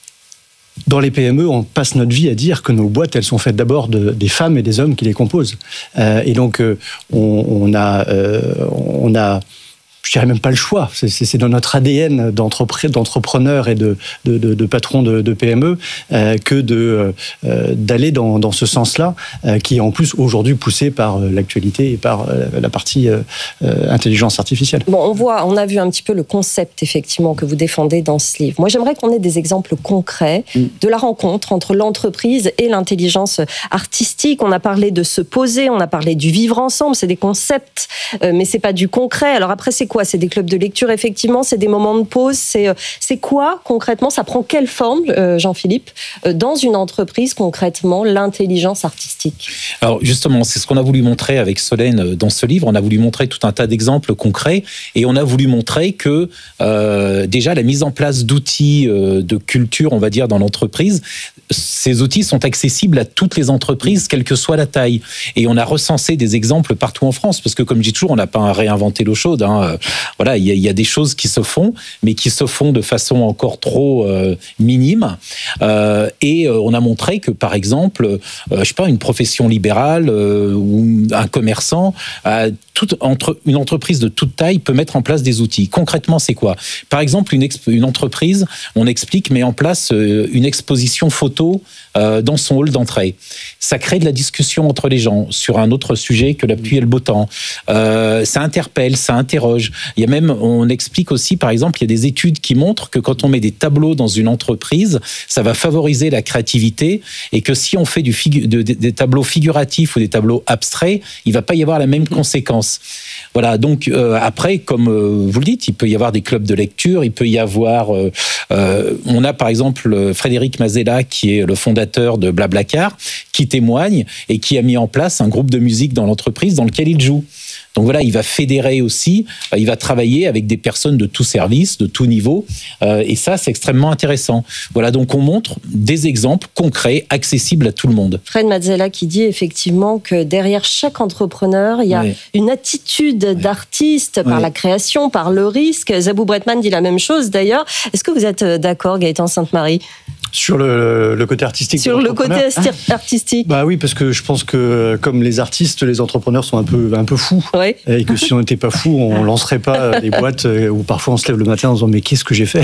dans les P M E, on passe notre vie à dire que nos boîtes, elles sont faites d'abord de, des femmes et des hommes qui les composent. Euh, et donc, euh, on, on a, euh, on a, je dirais même pas le choix. C'est, c'est dans notre A D N d'entrepreneurs et de, de, de, de patrons de, de P M E euh, que de, euh, d'aller dans, dans ce sens-là, euh, qui est en plus aujourd'hui poussé par l'actualité et par euh, la partie euh, intelligence artificielle. Bon, on voit, on a vu un petit peu le concept effectivement que vous défendez dans ce livre. Moi, j'aimerais qu'on ait des exemples concrets mm. de la rencontre entre l'entreprise et l'intelligence artistique. On a parlé de se poser, on a parlé du vivre ensemble. C'est des concepts, euh, mais c'est pas du concret. Alors après, c'est quoi ? C'est des clubs de lecture, effectivement, c'est des moments de pause, c'est, c'est quoi concrètement ? Ça prend quelle forme, euh, Jean-Philippe, euh, dans une entreprise concrètement, l'intelligence artistique ? Alors justement, c'est ce qu'on a voulu montrer avec Solène dans ce livre. On a voulu montrer tout un tas d'exemples concrets et on a voulu montrer que euh, déjà la mise en place d'outils euh, de culture, on va dire, dans l'entreprise, ces outils sont accessibles à toutes les entreprises, quelle que soit la taille. Et on a recensé des exemples partout en France, parce que comme je dis toujours, on n'a pas à réinventer l'eau chaude, hein. Voilà, il y, y a des choses qui se font, mais qui se font de façon encore trop euh, minime. Euh, et euh, on a montré que, par exemple, euh, je sais pas, une profession libérale euh, ou un commerçant, euh, toute, entre, une entreprise de toute taille peut mettre en place des outils. Concrètement, c'est quoi ? Par exemple, une, exp- une entreprise, on explique, met en place euh, une exposition photo euh, dans son hall d'entrée. Ça crée de la discussion entre les gens sur un autre sujet que la pluie et le beau temps. Euh, ça interpelle, ça interroge. Il y a même, on explique aussi, par exemple, il y a des études qui montrent que quand on met des tableaux dans une entreprise, ça va favoriser la créativité et que si on fait du figu- de, de, des tableaux figuratifs ou des tableaux abstraits, il ne va pas y avoir la même conséquence. Voilà, donc euh, après, comme euh, vous le dites, il peut y avoir des clubs de lecture, il peut y avoir... Euh, euh, on a par exemple Frédéric Mazella, qui est le fondateur de Blablacar, qui témoigne et qui a mis en place un groupe de musique dans l'entreprise dans lequel il joue. Donc voilà, il va fédérer aussi, il va travailler avec des personnes de tout service, de tout niveau, euh, et ça, c'est extrêmement intéressant. Voilà, donc on montre des exemples concrets, accessibles à tout le monde. Fred Mazzella qui dit effectivement que derrière chaque entrepreneur, il y a oui. une attitude oui. d'artiste par oui. la création, par le risque. Zabou Bretman dit la même chose d'ailleurs. Est-ce que vous êtes d'accord, Gaëtan Sainte-Marie ? Sur le, le côté artistique. Sur le côté artistique. Bah oui, parce que je pense que comme les artistes, les entrepreneurs sont un peu un peu fous. Ouais. Et que si on n'était pas fous, on lancerait pas des boîtes où parfois on se lève le matin en disant mais qu'est-ce que j'ai fait ?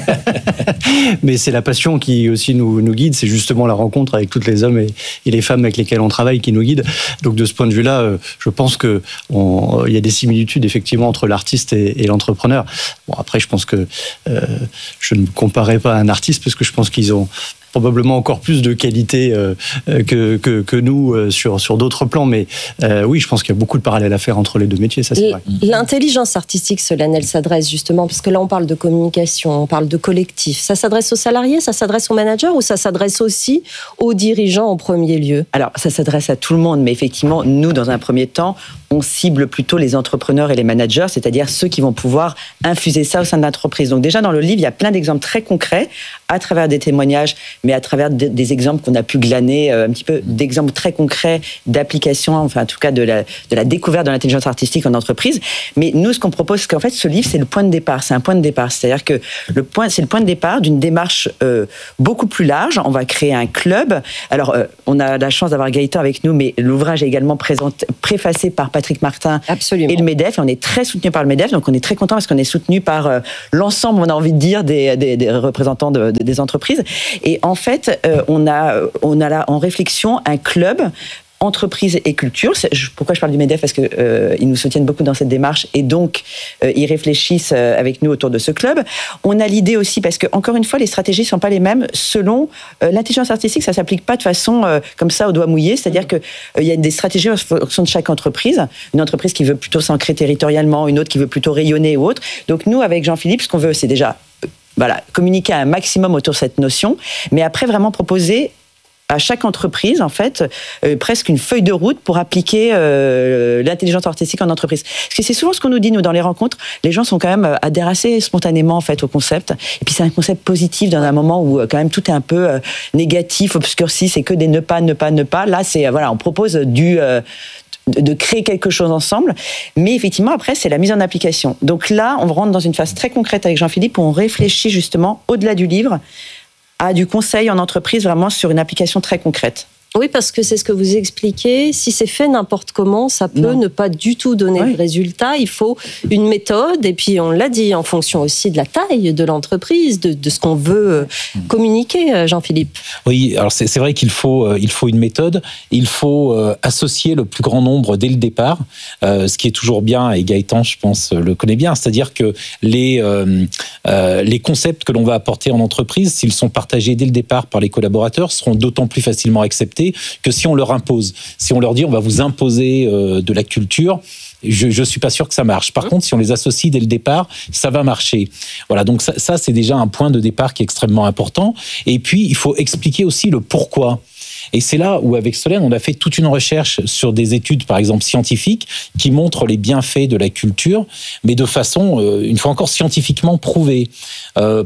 Mais c'est la passion qui aussi nous nous guide. C'est justement la rencontre avec toutes les hommes et, et les femmes avec lesquelles on travaille qui nous guide. Donc de ce point de vue-là, je pense que on, il y a des similitudes effectivement entre l'artiste et, et l'entrepreneur. Bon après, je pense que euh, je ne comparerai pas à un artiste parce que je pense qu'ils ont probablement encore plus de qualité euh, que, que, que nous euh, sur, sur d'autres plans. Mais euh, oui, je pense qu'il y a beaucoup de parallèles à faire entre les deux métiers, ça c'est vrai. L'intelligence artistique, Solène, elle s'adresse justement, parce que là on parle de communication, on parle de collectif. Ça s'adresse aux salariés, ça s'adresse aux managers ou ça s'adresse aussi aux dirigeants en premier lieu ? Alors, ça s'adresse à tout le monde, mais effectivement, nous, dans un premier temps, on cible plutôt les entrepreneurs et les managers, c'est-à-dire ceux qui vont pouvoir infuser ça au sein de l'entreprise. Donc déjà dans le livre, il y a plein d'exemples très concrets à travers des témoignages, mais à travers de, des exemples qu'on a pu glaner, euh, un petit peu d'exemples très concrets d'application, enfin en tout cas de la, de la découverte de l'intelligence artistique en entreprise. Mais nous, ce qu'on propose, c'est qu'en fait, ce livre, c'est le point de départ. C'est un point de départ. C'est-à-dire que le point, c'est le point de départ d'une démarche euh, beaucoup plus large. On va créer un club. Alors, euh, on a la chance d'avoir Gaëtan avec nous, mais l'ouvrage est également présenté, préfacé par Patrick Martin Absolument. Et le MEDEF. Et on est très soutenu par le MEDEF, donc on est très content parce qu'on est soutenu par euh, l'ensemble, on a envie de dire, des, des, des représentants de, de, des entreprises. Et en fait, euh, on a, on a là en réflexion un club entreprise et culture. Pourquoi je parle du MEDEF? Parce qu'ils euh, nous soutiennent beaucoup dans cette démarche et donc euh, ils réfléchissent euh, avec nous autour de ce club. On a l'idée aussi, parce que encore une fois, les stratégies ne sont pas les mêmes selon euh, l'intelligence artistique. Ça ne s'applique pas de façon euh, comme ça au doigt mouillé. C'est-à-dire qu'il euh, y a des stratégies en fonction de chaque entreprise. Une entreprise qui veut plutôt s'ancrer territorialement, une autre qui veut plutôt rayonner ou autre. Donc nous, avec Jean-Philippe, ce qu'on veut, c'est déjà voilà, communiquer un maximum autour de cette notion, mais après vraiment proposer à chaque entreprise, en fait, euh, presque une feuille de route pour appliquer euh, l'intelligence artistique en entreprise. Parce que c'est souvent ce qu'on nous dit, nous, dans les rencontres. Les gens sont quand même adhèrent assez spontanément, en fait, au concept. Et puis, c'est un concept positif dans un moment où, quand même, tout est un peu euh, négatif, obscurci, c'est que des ne pas, ne pas, ne pas. Là, c'est, voilà, on propose du... Euh, de créer quelque chose ensemble, mais effectivement après c'est la mise en application. Donc là on rentre dans une phase très concrète avec Jean-Philippe où on réfléchit justement au-delà du livre à du conseil en entreprise vraiment sur une application très concrète. Oui, parce que c'est ce que vous expliquez. Si c'est fait n'importe comment, ça peut non. ne pas du tout donner oui. de résultat. Il faut une méthode, et puis on l'a dit, en fonction aussi de la taille de l'entreprise, de, de ce qu'on veut communiquer, Jean-Philippe. Oui, alors c'est, c'est vrai qu'il faut, euh, il faut une méthode. Il faut euh, associer le plus grand nombre dès le départ, euh, ce qui est toujours bien, et Gaëtan, je pense, le connaît bien. C'est-à-dire que les, euh, euh, les concepts que l'on va apporter en entreprise, s'ils sont partagés dès le départ par les collaborateurs, seront d'autant plus facilement acceptés que si on leur impose. Si on leur dit on va vous imposer euh, de la culture, je ne suis pas sûr que ça marche. Par mmh. contre, si on les associe dès le départ, ça va marcher. Voilà, donc ça, ça, c'est déjà un point de départ qui est extrêmement important. Et puis, il faut expliquer aussi le pourquoi. Et c'est là où, avec Solène, on a fait toute une recherche sur des études, par exemple, scientifiques, qui montrent les bienfaits de la culture, mais de façon, euh, une fois encore, scientifiquement prouvée. Euh,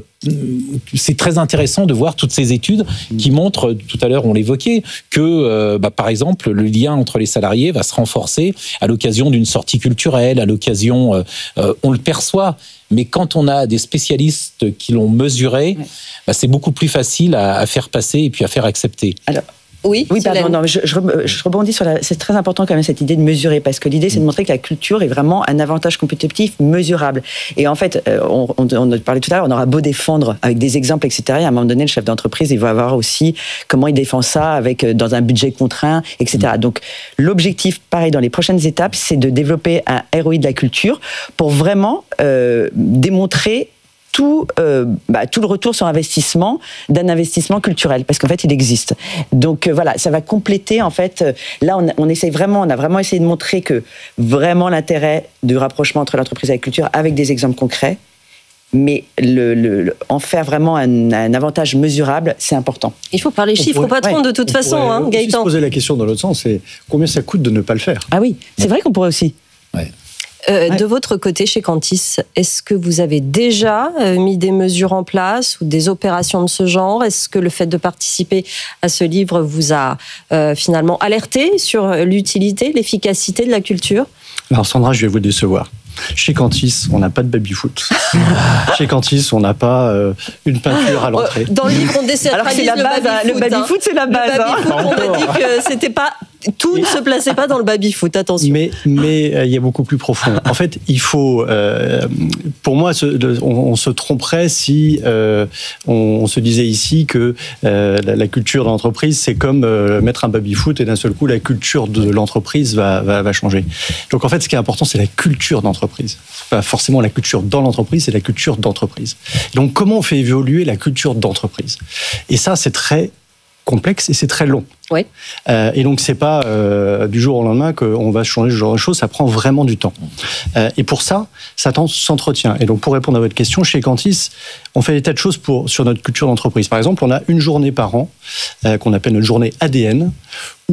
c'est très intéressant de voir toutes ces études qui montrent, tout à l'heure on l'évoquait, que euh, bah, par exemple le lien entre les salariés va se renforcer à l'occasion d'une sortie culturelle, à l'occasion, euh, euh, on le perçoit, mais quand on a des spécialistes qui l'ont mesuré, bah, c'est beaucoup plus facile à, à faire passer et puis à faire accepter. Alors, Oui, oui pardon, non, je, je, je rebondis sur la... C'est très important quand même cette idée de mesurer, parce que l'idée c'est de montrer que la culture est vraiment un avantage compétitif mesurable. Et en fait, on, on, on a parlé tout à l'heure, on aura beau défendre avec des exemples, et cetera. Et à un moment donné, le chef d'entreprise, il va avoir aussi comment il défend ça avec, dans un budget contraint, et cetera. Donc l'objectif, pareil, dans les prochaines étapes, c'est de développer un R O I de la culture pour vraiment euh, démontrer tout, euh, bah, tout le retour sur investissement d'un investissement culturel, parce qu'en fait, il existe. Donc euh, voilà, ça va compléter, en fait, euh, là, on, on essaye vraiment, on a vraiment essayé de montrer que vraiment l'intérêt du rapprochement entre l'entreprise et la culture, avec des exemples concrets, mais le, le, le, en faire vraiment un, un avantage mesurable, c'est important. Il faut parler chiffres pourrait, au patron, ouais, de toute façon, hein, Gaëtan. On se poser la question dans l'autre sens, c'est combien ça coûte de ne pas le faire? Ah oui, c'est vrai qu'on pourrait aussi. Ouais. Euh, ouais. De votre côté, chez Cantis, est-ce que vous avez déjà euh, mis des mesures en place ou des opérations de ce genre? Est-ce que le fait de participer à ce livre vous a euh, finalement alerté sur l'utilité, l'efficacité de la culture? Alors Sandra, je vais vous décevoir. Chez Cantis, on n'a pas de baby-foot. Chez Cantis, on n'a pas euh, une peinture à l'entrée. Dans le livre, on désacralise le baby-foot. Le baby-foot, c'est la base. Le baby-foot, hein. On a dit que c'était pas... Tout ne se plaçait pas dans le baby-foot, attention. Mais mais il euh, y a beaucoup plus profond. En fait, il faut... Euh, pour moi, ce, le, on, on se tromperait si euh, on, on se disait ici que euh, la, la culture de l'entreprise, c'est comme euh, mettre un baby-foot et d'un seul coup, la culture de l'entreprise va, va, va changer. Donc en fait, ce qui est important, c'est la culture d'entreprise. Pas forcément la culture dans l'entreprise, c'est la culture d'entreprise. Donc comment on fait évoluer la culture d'entreprise? Et ça, c'est très complexe et c'est très long. Oui. Euh, et donc c'est pas euh, du jour au lendemain qu'on va changer ce genre de choses, ça prend vraiment du temps. Euh, et pour ça, ça s'entretient. Et donc pour répondre à votre question, chez Cantis, on fait des tas de choses pour, sur notre culture d'entreprise. Par exemple, on a une journée par an euh, qu'on appelle notre journée A D N, où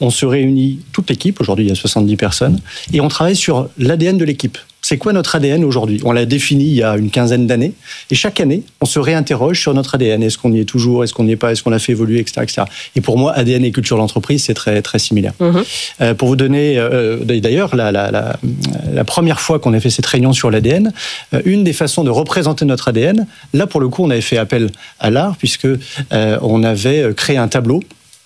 on se réunit, toute l'équipe, aujourd'hui il y a soixante-dix personnes, et on travaille sur l'A D N de l'équipe. C'est quoi notre A D N aujourd'hui ? On l'a défini il y a une quinzaine d'années, et chaque année, on se réinterroge sur notre A D N. Est-ce qu'on y est toujours ? Est-ce qu'on n'y est pas ? Est-ce qu'on l'a fait évoluer, et cetera, et cetera. Et pour moi, A D N et culture d'entreprise, c'est très, très similaire. Mmh. Euh, pour vous donner, euh, d'ailleurs, la, la, la, la première fois qu'on a fait cette réunion sur l'A D N, euh, une des façons de représenter notre A D N, là, pour le coup, on avait fait appel à l'art, puisque euh, on avait créé un tableau.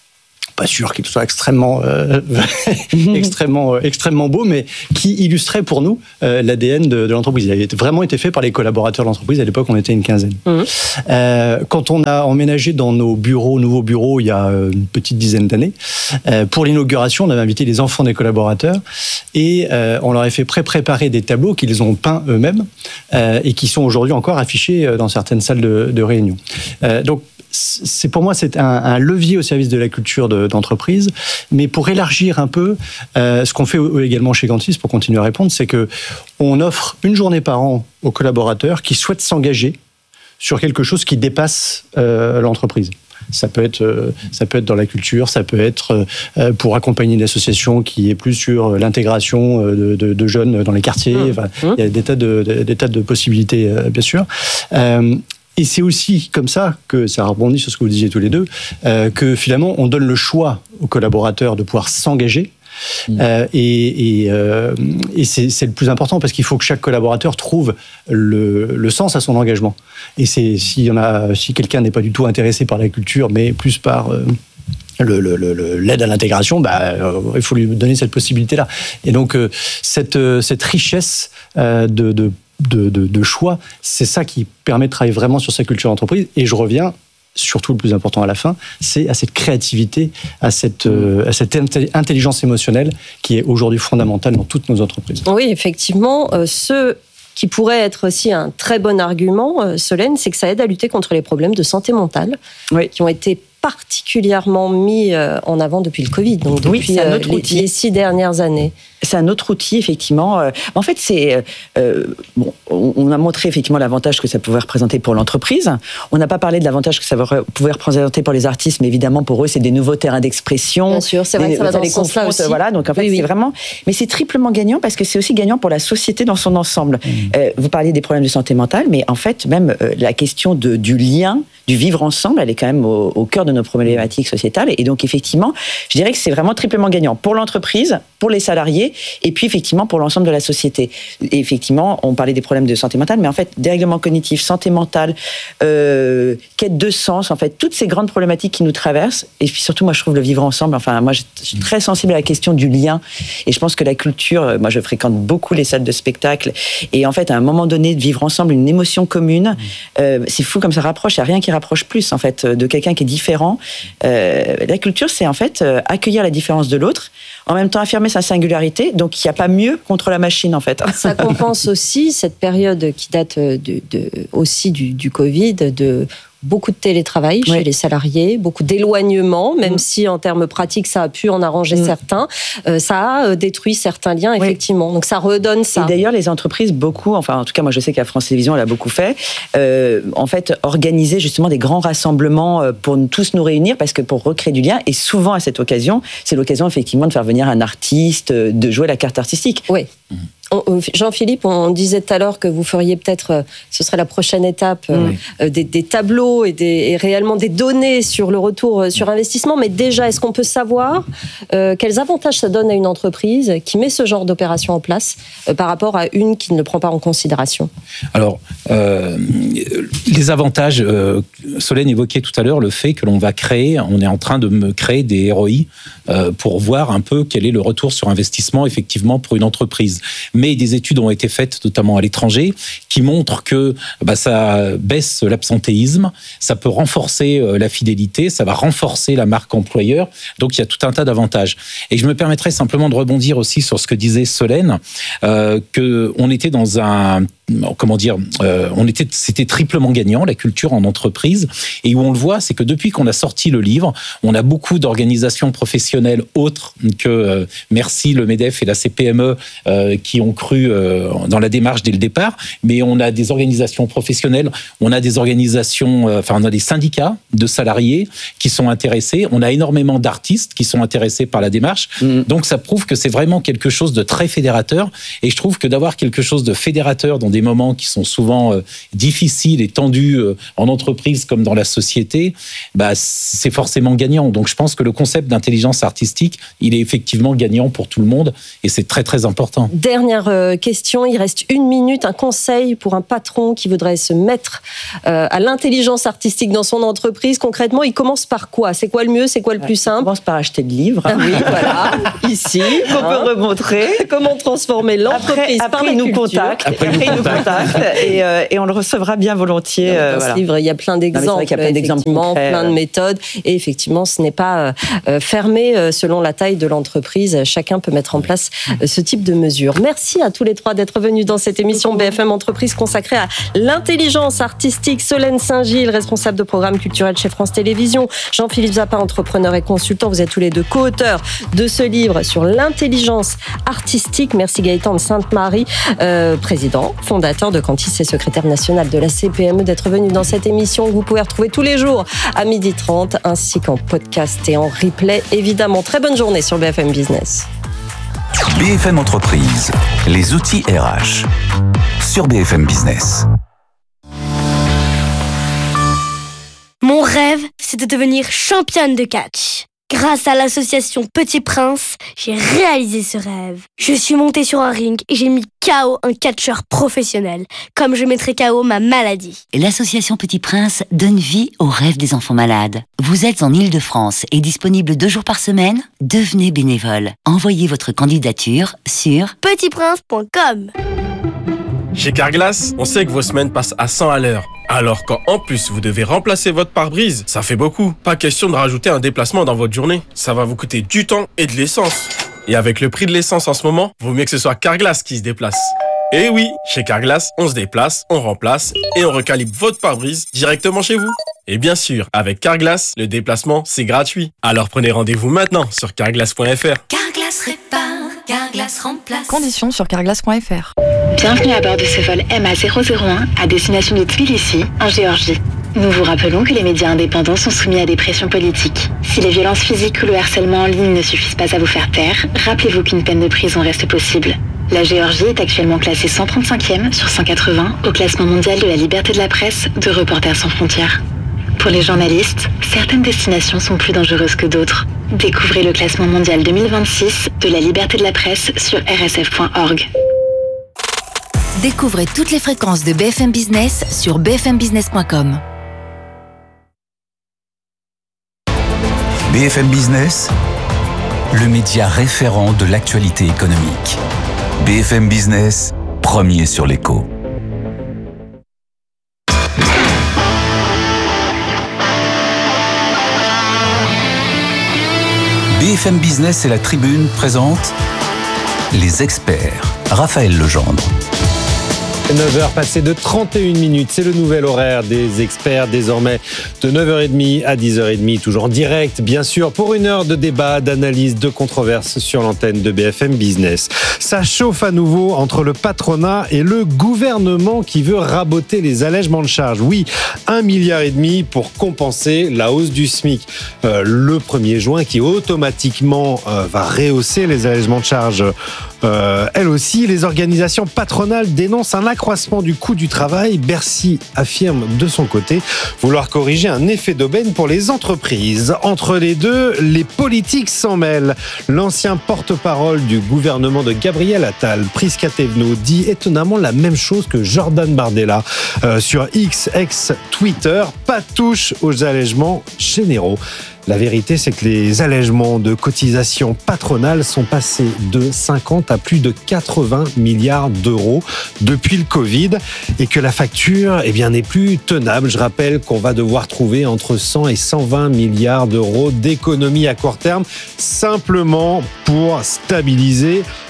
Pas sûr qu'il soit extrêmement, euh, extrêmement, euh, extrêmement beau, mais qui illustrait pour nous euh, l'A D N de, de l'entreprise. Il avait vraiment été fait par les collaborateurs de l'entreprise. À l'époque, on était une quinzaine. Mmh. Euh, quand on a emménagé dans nos bureaux, nouveaux bureaux, il y a une petite dizaine d'années, euh, pour l'inauguration, on avait invité les enfants des collaborateurs et euh, on leur a fait pré-préparer des tableaux qu'ils ont peints eux-mêmes euh, et qui sont aujourd'hui encore affichés dans certaines salles de, de réunion. Euh, donc, c'est pour moi c'est un, un levier au service de la culture de, d'entreprise, mais pour élargir un peu, euh, ce qu'on fait également chez Gantis, pour continuer à répondre, c'est que on offre une journée par an aux collaborateurs qui souhaitent s'engager sur quelque chose qui dépasse euh, l'entreprise. Ça peut être, euh, ça peut être dans la culture, ça peut être euh, pour accompagner une association qui est plus sur l'intégration de, de, de jeunes dans les quartiers. Mmh. Enfin, mmh. Il y a des tas de, des tas de possibilités, euh, bien sûr. Euh, Et c'est aussi comme ça que, ça rebondit sur ce que vous disiez tous les deux, euh, que finalement on donne le choix aux collaborateurs de pouvoir s'engager. Mmh. Euh, et et, euh, et c'est, c'est le plus important parce qu'il faut que chaque collaborateur trouve le, le sens à son engagement. Et c'est, si, y en a, si quelqu'un n'est pas du tout intéressé par la culture, mais plus par... Euh, Le, le, le, l'aide à l'intégration, bah, euh, il faut lui donner cette possibilité-là. Et donc, euh, cette, euh, cette richesse euh, de, de, de, de, de choix, c'est ça qui permet de travailler vraiment sur sa culture d'entreprise. Et je reviens, surtout le plus important à la fin, c'est à cette créativité, à cette, euh, à cette intelligence émotionnelle qui est aujourd'hui fondamentale dans toutes nos entreprises. Oui, effectivement, euh, ce... qui pourrait être aussi un très bon argument, euh, Solène, c'est que ça aide à lutter contre les problèmes de santé mentale, oui. qui ont été particulièrement mis euh, en avant depuis le Covid, donc depuis oui, c'est un autre euh, les, outil. les six dernières années. C'est un autre outil, effectivement. En fait, c'est euh, bon, on a montré effectivement l'avantage que ça pouvait représenter pour l'entreprise. On n'a pas parlé de l'avantage que ça pouvait représenter pour les artistes, mais évidemment pour eux, c'est des nouveaux terrains d'expression. Bien sûr, c'est vrai que ça va dans ce sens-là aussi. Voilà, donc en fait, oui, oui. c'est vraiment. Mais c'est triplement gagnant parce que c'est aussi gagnant pour la société dans son ensemble. Mmh. Euh, vous parliez des problèmes de santé mentale, mais en fait, même euh, la question de, du lien, du vivre ensemble, elle est quand même au, au cœur de nos problématiques sociétales. Et donc, effectivement, je dirais que c'est vraiment triplement gagnant pour l'entreprise, pour les salariés, et puis effectivement pour l'ensemble de la société. Et effectivement, on parlait des problèmes de santé mentale, mais en fait, dérèglement cognitif, santé mentale, euh, quête de sens, en fait, toutes ces grandes problématiques qui nous traversent. Et puis surtout, moi, je trouve le vivre ensemble. Enfin, moi, je suis très sensible à la question du lien. Et je pense que la culture, moi, je fréquente beaucoup les salles de spectacle. Et en fait, à un moment donné, de vivre ensemble une émotion commune, euh, c'est fou comme ça rapproche. Il n'y a rien qui rapproche plus, en fait, de quelqu'un qui est différent. Euh, la culture, c'est en fait accueillir la différence de l'autre, en même temps affirmer sa singularité. Donc, il n'y a pas mieux contre la machine, en fait. Ça compense aussi cette période qui date de, de, aussi du, du Covid, de beaucoup de télétravail chez oui. les salariés, beaucoup d'éloignement, même mmh. si en termes pratiques ça a pu en arranger mmh. certains, euh, ça a détruit certains liens, oui. effectivement. Donc ça redonne ça. Et d'ailleurs, les entreprises, beaucoup, enfin en tout cas moi je sais qu'à France Télévisions, elle a beaucoup fait, euh, en fait, organiser justement des grands rassemblements pour nous, tous nous réunir, parce que pour recréer du lien, et souvent à cette occasion, c'est l'occasion effectivement de faire venir un artiste, de jouer la carte artistique. Oui. Mmh. Jean-Philippe, on disait tout à l'heure que vous feriez peut-être, ce serait la prochaine étape, oui. euh, des, des tableaux et, des, et réellement des données sur le retour sur investissement. Mais déjà, est-ce qu'on peut savoir euh, quels avantages ça donne à une entreprise qui met ce genre d'opération en place euh, par rapport à une qui ne le prend pas en considération ? Alors, euh, les avantages, euh, Solène évoquait tout à l'heure le fait que l'on va créer, on est en train de me créer des R O I euh, pour voir un peu quel est le retour sur investissement effectivement pour une entreprise. Mais des études ont été faites, notamment à l'étranger, qui montrent que bah, ça baisse l'absentéisme, ça peut renforcer la fidélité, ça va renforcer la marque employeur. Donc, il y a tout un tas d'avantages. Et je me permettrais simplement de rebondir aussi sur ce que disait Solène, euh, qu'on était dans un comment dire, euh, on était, c'était triplement gagnant, la culture en entreprise. Et où on le voit, c'est que depuis qu'on a sorti le livre, on a beaucoup d'organisations professionnelles autres que euh, Merci, le MEDEF et la C P M E euh, qui ont cru euh, dans la démarche dès le départ. Mais on a des organisations professionnelles, on a des organisations, euh, enfin on a des syndicats de salariés qui sont intéressés. On a énormément d'artistes qui sont intéressés par la démarche. Mmh. Donc ça prouve que c'est vraiment quelque chose de très fédérateur. Et je trouve que d'avoir quelque chose de fédérateur dans des moments qui sont souvent euh, difficiles et tendus euh, en entreprise comme dans la société, bah, c'est forcément gagnant. Donc je pense que le concept d'intelligence artistique, il est effectivement gagnant pour tout le monde et c'est très très important. Dernière euh, question, il reste une minute. Un conseil pour un patron qui voudrait se mettre euh, à l'intelligence artistique dans son entreprise. Concrètement, il commence par quoi? C'est quoi le mieux? C'est quoi le plus simple? Il commence par acheter de livres. Ah oui, voilà. Ici, qu'on hein. peut remontrer. Comment transformer l'entreprise après, par après, la il nous culture. contacte. Après, après il nous contacte. Et, euh, et on le recevra bien volontiers. Dans euh, ce voilà. livre, il y a plein d'exemples. Il y a plein d'exemples concrets, plein de méthodes. Et effectivement, ce n'est pas euh, fermé euh, selon la taille de l'entreprise. Chacun peut mettre en place euh, ce type de mesures. Merci à tous les trois d'être venus dans cette émission B F M Entreprise consacrée à l'intelligence artistique. Solène Saint-Gilles, responsable de programme culturel chez France Télévisions. Jean-Philippe Zappa, entrepreneur et consultant. Vous êtes tous les deux co-auteurs de ce livre sur l'intelligence artistique. Merci Gaëtan de Sainte-Marie, euh, président, fondateur de Cantis et secrétaire national de la C P M E, d'être venu dans cette émission que vous pouvez retrouver tous les jours à midi trente, ainsi qu'en podcast et en replay. Évidemment, très bonne journée sur B F M Business. B F M Entreprise, les outils R H, sur B F M Business. Mon rêve, c'est de devenir championne de catch. Grâce à l'association Petit Prince, j'ai réalisé ce rêve. Je suis montée sur un ring et j'ai mis K O un catcheur professionnel, comme je mettrais K O ma maladie. L'association Petit Prince donne vie aux rêves des enfants malades. Vous êtes en Île-de-France et disponible deux jours par semaine? Devenez bénévole. Envoyez votre candidature sur petit prince point com. Chez Carglass, on sait que vos semaines passent à cent à l'heure. Alors quand en plus vous devez remplacer votre pare-brise, ça fait beaucoup. Pas question de rajouter un déplacement dans votre journée. Ça va vous coûter du temps et de l'essence. Et avec le prix de l'essence en ce moment, vaut mieux que ce soit Carglass qui se déplace. Et oui, chez Carglass, on se déplace, on remplace et on recalibre votre pare-brise directement chez vous. Et bien sûr, avec Carglass, le déplacement, c'est gratuit. Alors prenez rendez-vous maintenant sur carglass point f r. Carglass répare, Carglass remplace. Conditions sur carglass point f r. Bienvenue à bord de ce vol M A zéro zéro un à destination de Tbilissi, en Géorgie. Nous vous rappelons que les médias indépendants sont soumis à des pressions politiques. Si les violences physiques ou le harcèlement en ligne ne suffisent pas à vous faire taire, rappelez-vous qu'une peine de prison reste possible. La Géorgie est actuellement classée cent trente-cinquième sur cent quatre-vingts au classement mondial de la liberté de la presse de Reporters sans frontières. Pour les journalistes, certaines destinations sont plus dangereuses que d'autres. Découvrez le classement mondial deux mille vingt-six de la liberté de la presse sur r s f point org. Découvrez toutes les fréquences de B F M Business sur b f m business point com. B F M Business, le média référent de l'actualité économique. B F M Business, premier sur l'écho. B F M Business et la Tribune présentent les experts. Raphaël Legendre. neuf heures passées de trente et une minutes, c'est le nouvel horaire des experts désormais de neuf heures trente à dix heures trente, toujours en direct bien sûr pour une heure de débat, d'analyse, de controverse sur l'antenne de B F M Business. Ça chauffe à nouveau entre le patronat et le gouvernement qui veut raboter les allègements de charges. Oui, un milliard et demi pour compenser la hausse du SMIC euh, le premier juin qui automatiquement euh, va rehausser les allègements de charges. Euh, elles aussi, les organisations patronales dénoncent un accroissement du coût du travail. Bercy affirme de son côté vouloir corriger un effet d'aubaine pour les entreprises. Entre les deux, les politiques s'en mêlent. L'ancien porte-parole du gouvernement de Gabriel Attal, Prisca Thévenot, dit étonnamment la même chose que Jordan Bardella euh, sur X, ex-Twitter. Pas de touche aux allègements généraux. La vérité, c'est que les allègements de cotisations patronales sont passés de cinquante à plus de quatre-vingts milliards d'euros depuis le Covid et que la facture, eh bien, n'est plus tenable. Je rappelle qu'on va devoir trouver entre cent et cent vingt milliards d'euros d'économies à court terme simplement pour stabiliser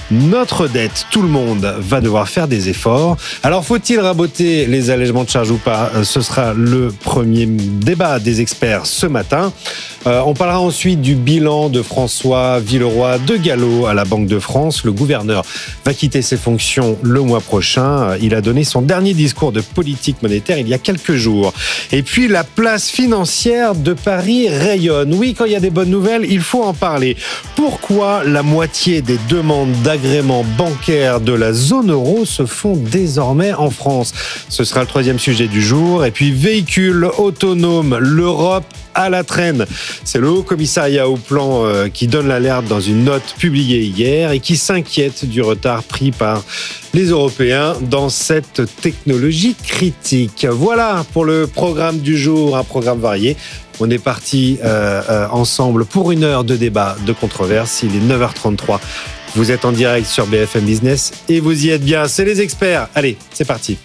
notre dette. Tout le monde va devoir faire des efforts. Alors, faut-il raboter les allègements de charges ou pas ? Ce sera le premier débat des experts ce matin. Euh, on parlera ensuite du bilan de François Villeroy de Gallo à la Banque de France. Le gouverneur va quitter ses fonctions le mois prochain. Il a donné son dernier discours de politique monétaire il y a quelques jours. Et puis, la place financière de Paris rayonne. Oui, quand il y a des bonnes nouvelles, il faut en parler. Pourquoi la moitié des demandes d'agrément bancaire de la zone euro se font désormais en France ? Ce sera le troisième sujet du jour. Et puis, véhicules autonomes, l'Europe à la traîne. C'est le Haut Commissariat au Plan euh, qui donne l'alerte dans une note publiée hier et qui s'inquiète du retard pris par les Européens dans cette technologie critique. Voilà pour le programme du jour, un programme varié. On est parti euh, euh, ensemble pour une heure de débat, de controverse. Il est neuf heures trente-trois. Vous êtes en direct sur B F M Business et vous y êtes bien. C'est les experts. Allez, c'est parti.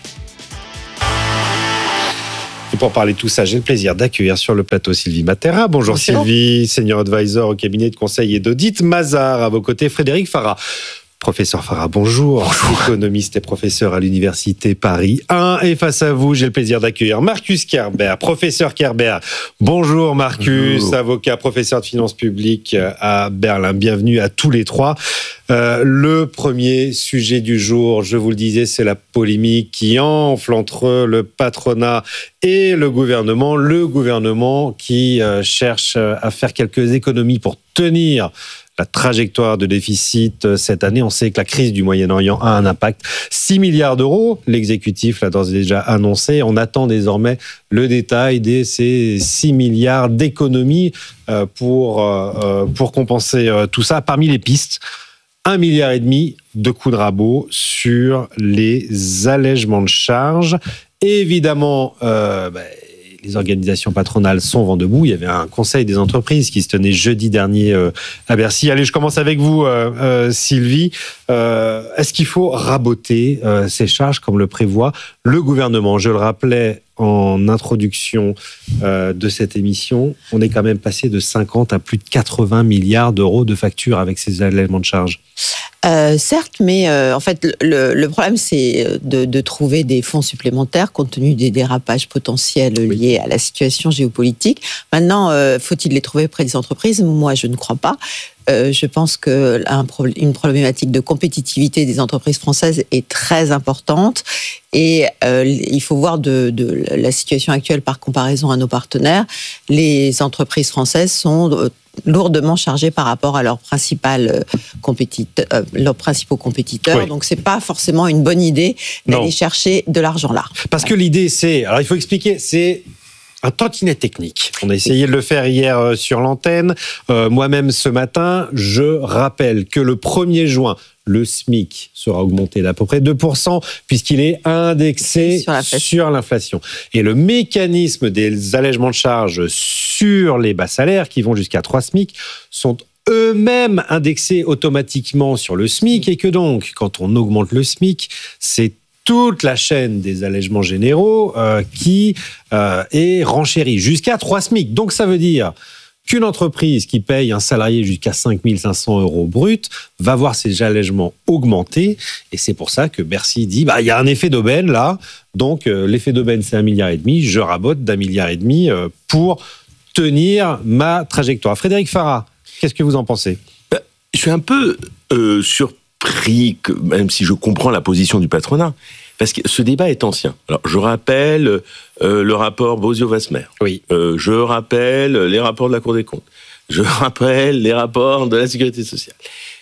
Et pour parler de tout ça, j'ai le plaisir d'accueillir sur le plateau Sylvie Matera. Bonjour, Bonjour. Sylvie, senior advisor au cabinet de conseil et d'audit Mazars. À vos côtés, Frédéric Farah. Professeur Farah, bonjour. bonjour. Économiste et professeur à l'Université Paris un. Et face à vous, j'ai le plaisir d'accueillir Marcus Kerber. Professeur Kerber, bonjour Marcus, bonjour. Avocat, professeur de finances publiques à Berlin. Bienvenue à tous les trois. Euh, le premier sujet du jour, je vous le disais, c'est la polémique qui enfle entre le patronat et le gouvernement. Le gouvernement qui euh, cherche à faire quelques économies pour tenir la trajectoire de déficit cette année. On sait que la crise du Moyen-Orient a un impact. six milliards d'euros, l'exécutif l'a d'ores et déjà annoncé. On attend désormais le détail de ces six milliards d'économies pour, pour compenser tout ça. Parmi les pistes, un milliard et demi de coups de rabot sur les allègements de charges. Et évidemment, euh, bah, les organisations patronales sont vent debout. Il y avait un conseil des entreprises qui se tenait jeudi dernier euh, à Bercy. Allez, je commence avec vous, euh, euh, Sylvie. Euh, est-ce qu'il faut raboter euh, ces charges comme le prévoit le gouvernement ? Je le rappelais en introduction euh, de cette émission, on est quand même passé de cinquante à plus de quatre-vingts milliards d'euros de factures avec ces allègements de charges. Euh, certes, mais euh, en fait, le, le problème, c'est de, de trouver des fonds supplémentaires compte tenu des dérapages potentiels liés à la situation géopolitique. Maintenant, euh, faut-il les trouver auprès des entreprises ? Moi, je ne crois pas. Euh, je pense qu'une problématique de compétitivité des entreprises françaises est très importante et euh, il faut voir de, de la situation actuelle par comparaison à nos partenaires. Les entreprises françaises sont lourdement chargées par rapport à leurs, principales compétiteurs, euh, leurs principaux compétiteurs. Oui. Donc, ce n'est pas forcément une bonne idée d'aller non. chercher de l'argent là. Parce que l'idée, c'est... Alors, il faut expliquer, c'est... un tantinet technique. On a essayé de le faire hier sur l'antenne. Euh, moi-même, ce matin, je rappelle que le premier juin, le SMIC sera augmenté d'à peu près deux pour cent puisqu'il est indexé sur l'inflation. sur l'inflation. Et le mécanisme des allègements de charges sur les bas salaires, qui vont jusqu'à trois SMIC, sont eux-mêmes indexés automatiquement sur le SMIC et que donc, quand on augmente le SMIC, c'est toute la chaîne des allègements généraux euh, qui euh, est renchérie jusqu'à trois SMIC. Donc ça veut dire qu'une entreprise qui paye un salarié jusqu'à cinq mille cinq cents euros brut va voir ses allègements augmenter. Et c'est pour ça que Bercy dit, bah, il y a un effet d'aubaine là. Donc euh, l'effet d'aubaine, c'est un milliard et demi. Je rabote d'un milliard et demi euh, pour tenir ma trajectoire. Frédéric Farah, qu'est-ce que vous en pensez ? bah, Je suis un peu euh, surpris. Pris, que, même si je comprends la position du patronat, parce que ce débat est ancien. Alors, je rappelle euh, le rapport Bozio-Wasmer. Oui. Euh, je rappelle les rapports de la Cour des comptes. Je rappelle les rapports de la Sécurité sociale,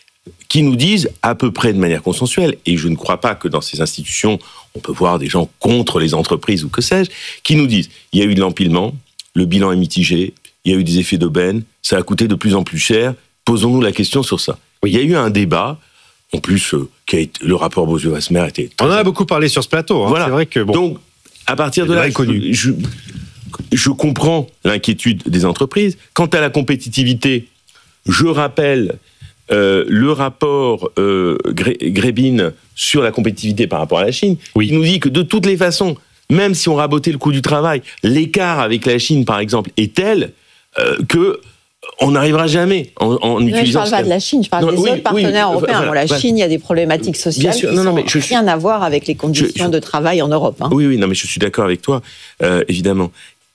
qui nous disent à peu près de manière consensuelle, et je ne crois pas que dans ces institutions, on peut voir des gens contre les entreprises ou que sais-je, qui nous disent il y a eu de l'empilement, le bilan est mitigé, il y a eu des effets d'aubaine, ça a coûté de plus en plus cher, posons-nous la question sur ça. Oui. Il y a eu un débat. En plus, euh, qui a été, le rapport Bozio-Wasmer était... On en a beaucoup parlé sur ce plateau. Hein. Voilà. C'est vrai que bon. Donc, à partir de là, je, je, je comprends l'inquiétude des entreprises. Quant à la compétitivité, je rappelle euh, le rapport euh, Grebin sur la compétitivité par rapport à la Chine, oui. qui nous dit que de toutes les façons, même si on rabotait le coût du travail, l'écart avec la Chine, par exemple, est tel euh, que on n'arrivera jamais en, en mais utilisant. je parle pas de la Chine, je parle non, des oui, autres partenaires oui, européens. voilà, bon, la voilà. Chine, il y a des problématiques sociales sûr, qui non, non, n'ont mais je rien suis... à voir avec les conditions je, je... de travail en Europe. Hein. Oui, oui, non, mais je suis d'accord avec toi, euh, évidemment.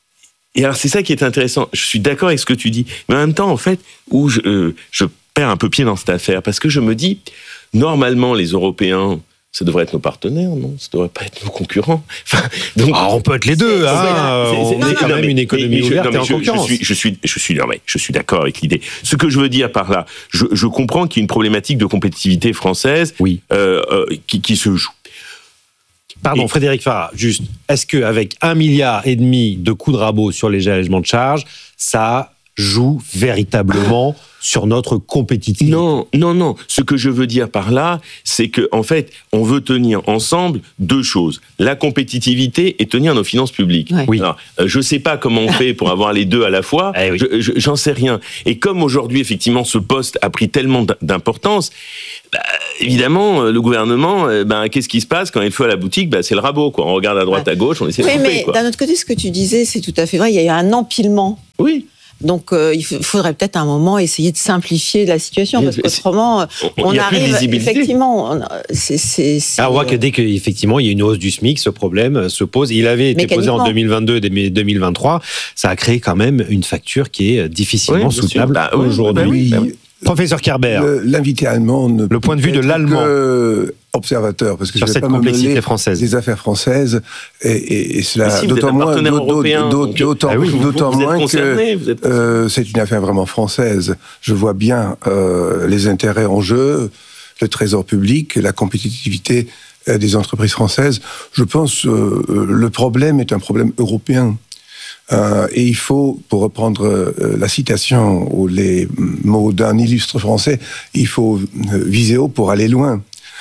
Et alors, c'est ça qui est intéressant. Je suis d'accord avec ce que tu dis, mais en même temps, en fait, où je, euh, je perds un peu pied dans cette affaire, parce que je me dis, normalement, les Européens, ça devrait être nos partenaires, non? Ça devrait pas être nos concurrents. Enfin, donc, ah, on peut être les deux. Hein. C'est, c'est, c'est, on est quand non, même mais, une économie mais, mais ouverte je, non, et en je, concurrence. Je suis, je suis, je suis, non, mais je suis d'accord avec l'idée. Ce que je veux dire par là, je, je comprends qu'il y a une problématique de compétitivité française, oui, euh, euh, qui, qui se joue. Pardon, et... Frédéric Farah, juste, est-ce qu'avec un milliard et demi de coups de rabot sur les allégements de charges, ça joue véritablement sur notre compétitivité? Non, non, non. Ce que je veux dire par là, c'est que en fait, on veut tenir ensemble deux choses la compétitivité et tenir nos finances publiques. Ouais. Oui. Alors, euh, je sais pas comment on fait pour avoir les deux à la fois. Eh oui. je, je, j'en sais rien. Et comme aujourd'hui, effectivement, ce poste a pris tellement d'importance, bah, évidemment, le gouvernement, bah, qu'est-ce qui se passe quand il faut à la boutique? Bah, c'est le rabot, quoi. On regarde à droite, ouais. à gauche, on essaie oui, de couper, mais quoi. D'un autre côté, ce que tu disais, c'est tout à fait vrai. Il y a eu un empilement. Oui. Donc, euh, il faudrait peut-être à un moment essayer de simplifier la situation, parce qu'autrement, on, on arrive effectivement. On, c'est, c'est, c'est... Alors, on voit que dès qu'effectivement il y a une hausse du SMIC, ce problème se pose. Il avait été posé en deux mille vingt-deux et deux mille vingt-trois. Ça a créé quand même une facture qui est difficilement oui, soutenable bah, aujourd'hui. Oui, bah, oui. Professeur Kerber, le, l'invité allemand, ne le point de vue de l'allemand, observateur, parce que sur je vais cette pas complexité me française, des affaires françaises, et, et, et cela si d'autant moins, européen, d'autant, d'autant, ah oui, d'autant vous, vous moins que euh, c'est une affaire vraiment française. Je vois bien euh, les intérêts en jeu, le trésor public, la compétitivité euh, des entreprises françaises. Je pense euh, le problème est un problème européen. Euh, et il faut, pour reprendre euh, la citation ou les mots d'un illustre français, il faut euh, viser haut pour aller loin.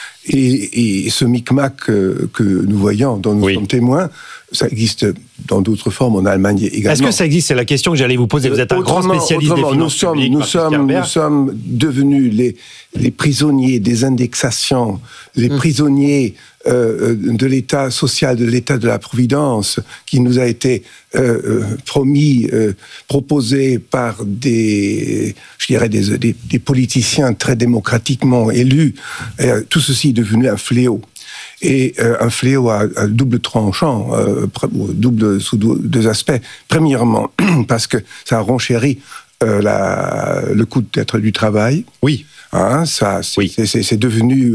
Et, et ce micmac euh, que nous voyons, dont nous oui. sommes témoins, ça existe dans d'autres formes en Allemagne également. Est-ce que ça existe? C'est la question que j'allais vous poser. Vous êtes un autrement, grand spécialiste des finances nous sommes, publiques. Nous sommes, nous sommes devenus les, les prisonniers des indexations, les mmh. prisonniers euh, de l'État social, de l'État de la Providence, qui nous a été euh, promis, euh, proposé par des, je dirais, des, des, des politiciens très démocratiquement élus. Et, euh, tout ceci est devenu un fléau. Et euh, un fléau à, à double tranchant, euh, double sous deux aspects. Premièrement, parce que ça renchérit euh, la, le coût d'être du travail. Oui. Hein, ça, c'est, oui. C'est, c'est, c'est devenu.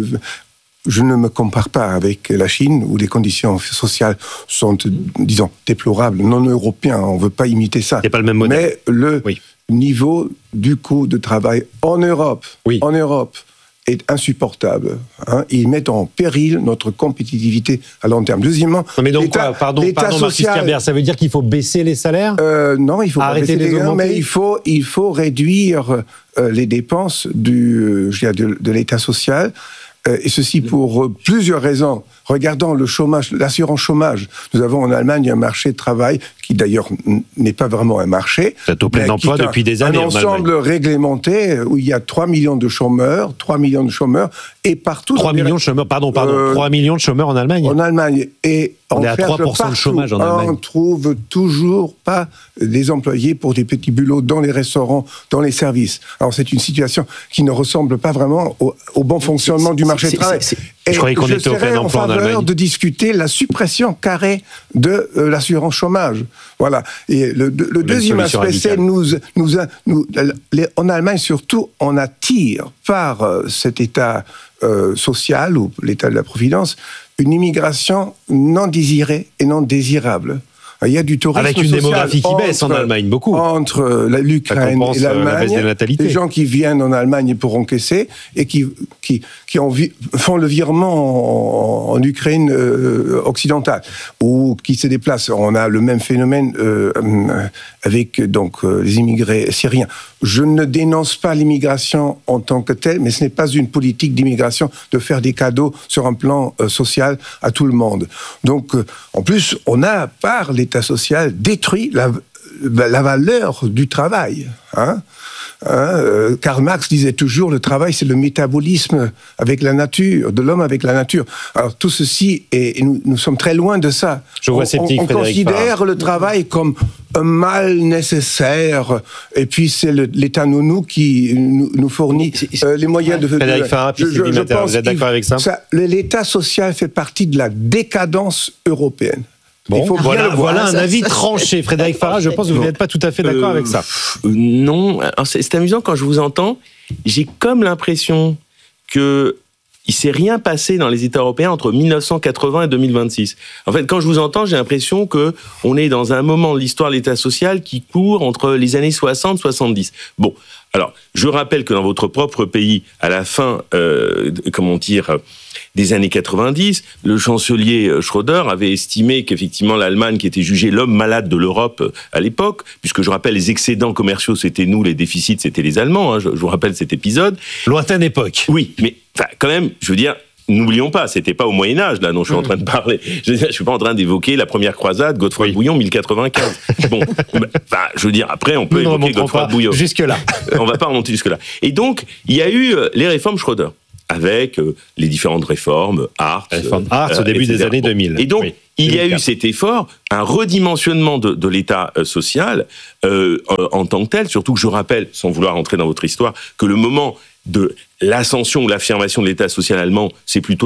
Je ne me compare pas avec la Chine, où les conditions sociales sont, disons, déplorables. Non européens, on ne veut pas imiter ça. C'est pas le même modèle. Mais le oui. niveau du coût de travail en Europe, oui. en Europe. est insupportable. Hein. Ils mettent en péril notre compétitivité à long terme. Deuxièmement, non mais donc l'État, quoi, pardon, l'État pardon social, Marcus Kerber, ça veut dire qu'il faut baisser les salaires euh, Non, il faut arrêter pas baisser les gains, mais il faut, il faut réduire euh, les dépenses du, je dirais, de, de l'État social. Euh, et ceci pour euh, plusieurs raisons. Regardons le chômage, l'assurance chômage. Nous avons en Allemagne un marché de travail qui d'ailleurs n'est pas vraiment un marché. C'est au plein emploi depuis des années. Un ensemble réglementé où il y a trois millions de chômeurs, trois millions de chômeurs, et partout. trois millions de chômeurs, pardon, pardon, euh, trois millions de chômeurs en Allemagne. En Allemagne. Et on, on est à trois pour cent partout, de chômage en Allemagne. On trouve toujours pas des employés pour des petits boulots dans les restaurants, dans les services. Alors c'est une situation qui ne ressemble pas vraiment au, au bon fonctionnement c'est, du marché du travail. C'est, c'est, je croyais qu'on était au plein emploi en Allemagne. De discuter la suppression carrée de euh, l'assurance chômage. Voilà. Et le, le, le deuxième aspect, radicale. c'est nous, nous, nous, les, en Allemagne surtout, on attire par euh, cet état euh, social ou l'état de la providence une immigration non désirée et non désirable. Il y a du tourisme avec une social démographie qui entre, baisse en Allemagne, beaucoup. Entre l'Ukraine et l'Allemagne, la les gens qui viennent en Allemagne pour encaisser et qui, qui, qui en vi- font le virement en, en Ukraine euh, occidentale ou qui se déplacent. On a le même phénomène euh, avec donc euh, les immigrés syriens. Je ne dénonce pas l'immigration en tant que telle, mais ce n'est pas une politique d'immigration de faire des cadeaux sur un plan euh, social à tout le monde. Donc, euh, en plus, on a par l'État social détruit la, ben, la valeur du travail. Hein. Hein, euh, Karl Marx disait toujours le travail c'est le métabolisme avec la nature, de l'homme avec la nature. Alors tout ceci, est, et nous, nous sommes très loin de ça. Je vois on, sceptique, on, on considère le travail comme un mal nécessaire, et puis c'est le, l'État nounou qui nous, nous fournit euh, les moyens de... Frédéric Farah, puis Sylvie Matter, vous êtes d'accord avec ça, ça L'État social fait partie de la décadence européenne. Bon, voilà, voilà un avis tranché. Frédéric Farah, je pense que vous n'êtes pas tout à fait d'accord euh, avec ça. Euh, non, alors c'est, c'est amusant quand je vous entends. J'ai comme l'impression que il s'est rien passé dans les États européens entre mille neuf cent quatre-vingts et deux mille vingt-six. En fait, quand je vous entends, j'ai l'impression que on est dans un moment de l'histoire de l'État social qui court entre les années soixante et soixante-dix. Bon, alors je rappelle que dans votre propre pays, à la fin, euh, comment dire, des années quatre-vingt-dix, le chancelier Schröder avait estimé qu'effectivement l'Allemagne, qui était jugée l'homme malade de l'Europe à l'époque, puisque je rappelle les excédents commerciaux c'était nous, les déficits c'était les Allemands, hein, je, je vous rappelle cet épisode. Lointaine époque. Oui, mais enfin, quand même, je veux dire, n'oublions pas, c'était pas au Moyen-Âge, là, dont je suis en train de parler. Je ne suis pas en train d'évoquer la première croisade, Godefroy oui. Bouillon, mille quatre-vingt-quinze. Bon, enfin, je veux dire, après, on peut Nous évoquer Godefroy Bouillon. Jusque-là. On va pas remonter jusque-là. Et donc, il y a eu les réformes Schröder, avec euh, les différentes réformes, Hartz, réforme Hartz euh, au début et cetera. des années deux mille. Et donc, oui. il y a eu cet effort, un redimensionnement de, de l'État euh, social euh, euh, en tant que tel, surtout que je rappelle, sans vouloir entrer dans votre histoire, que le moment de l'ascension ou l'affirmation de l'État social allemand, c'est plutôt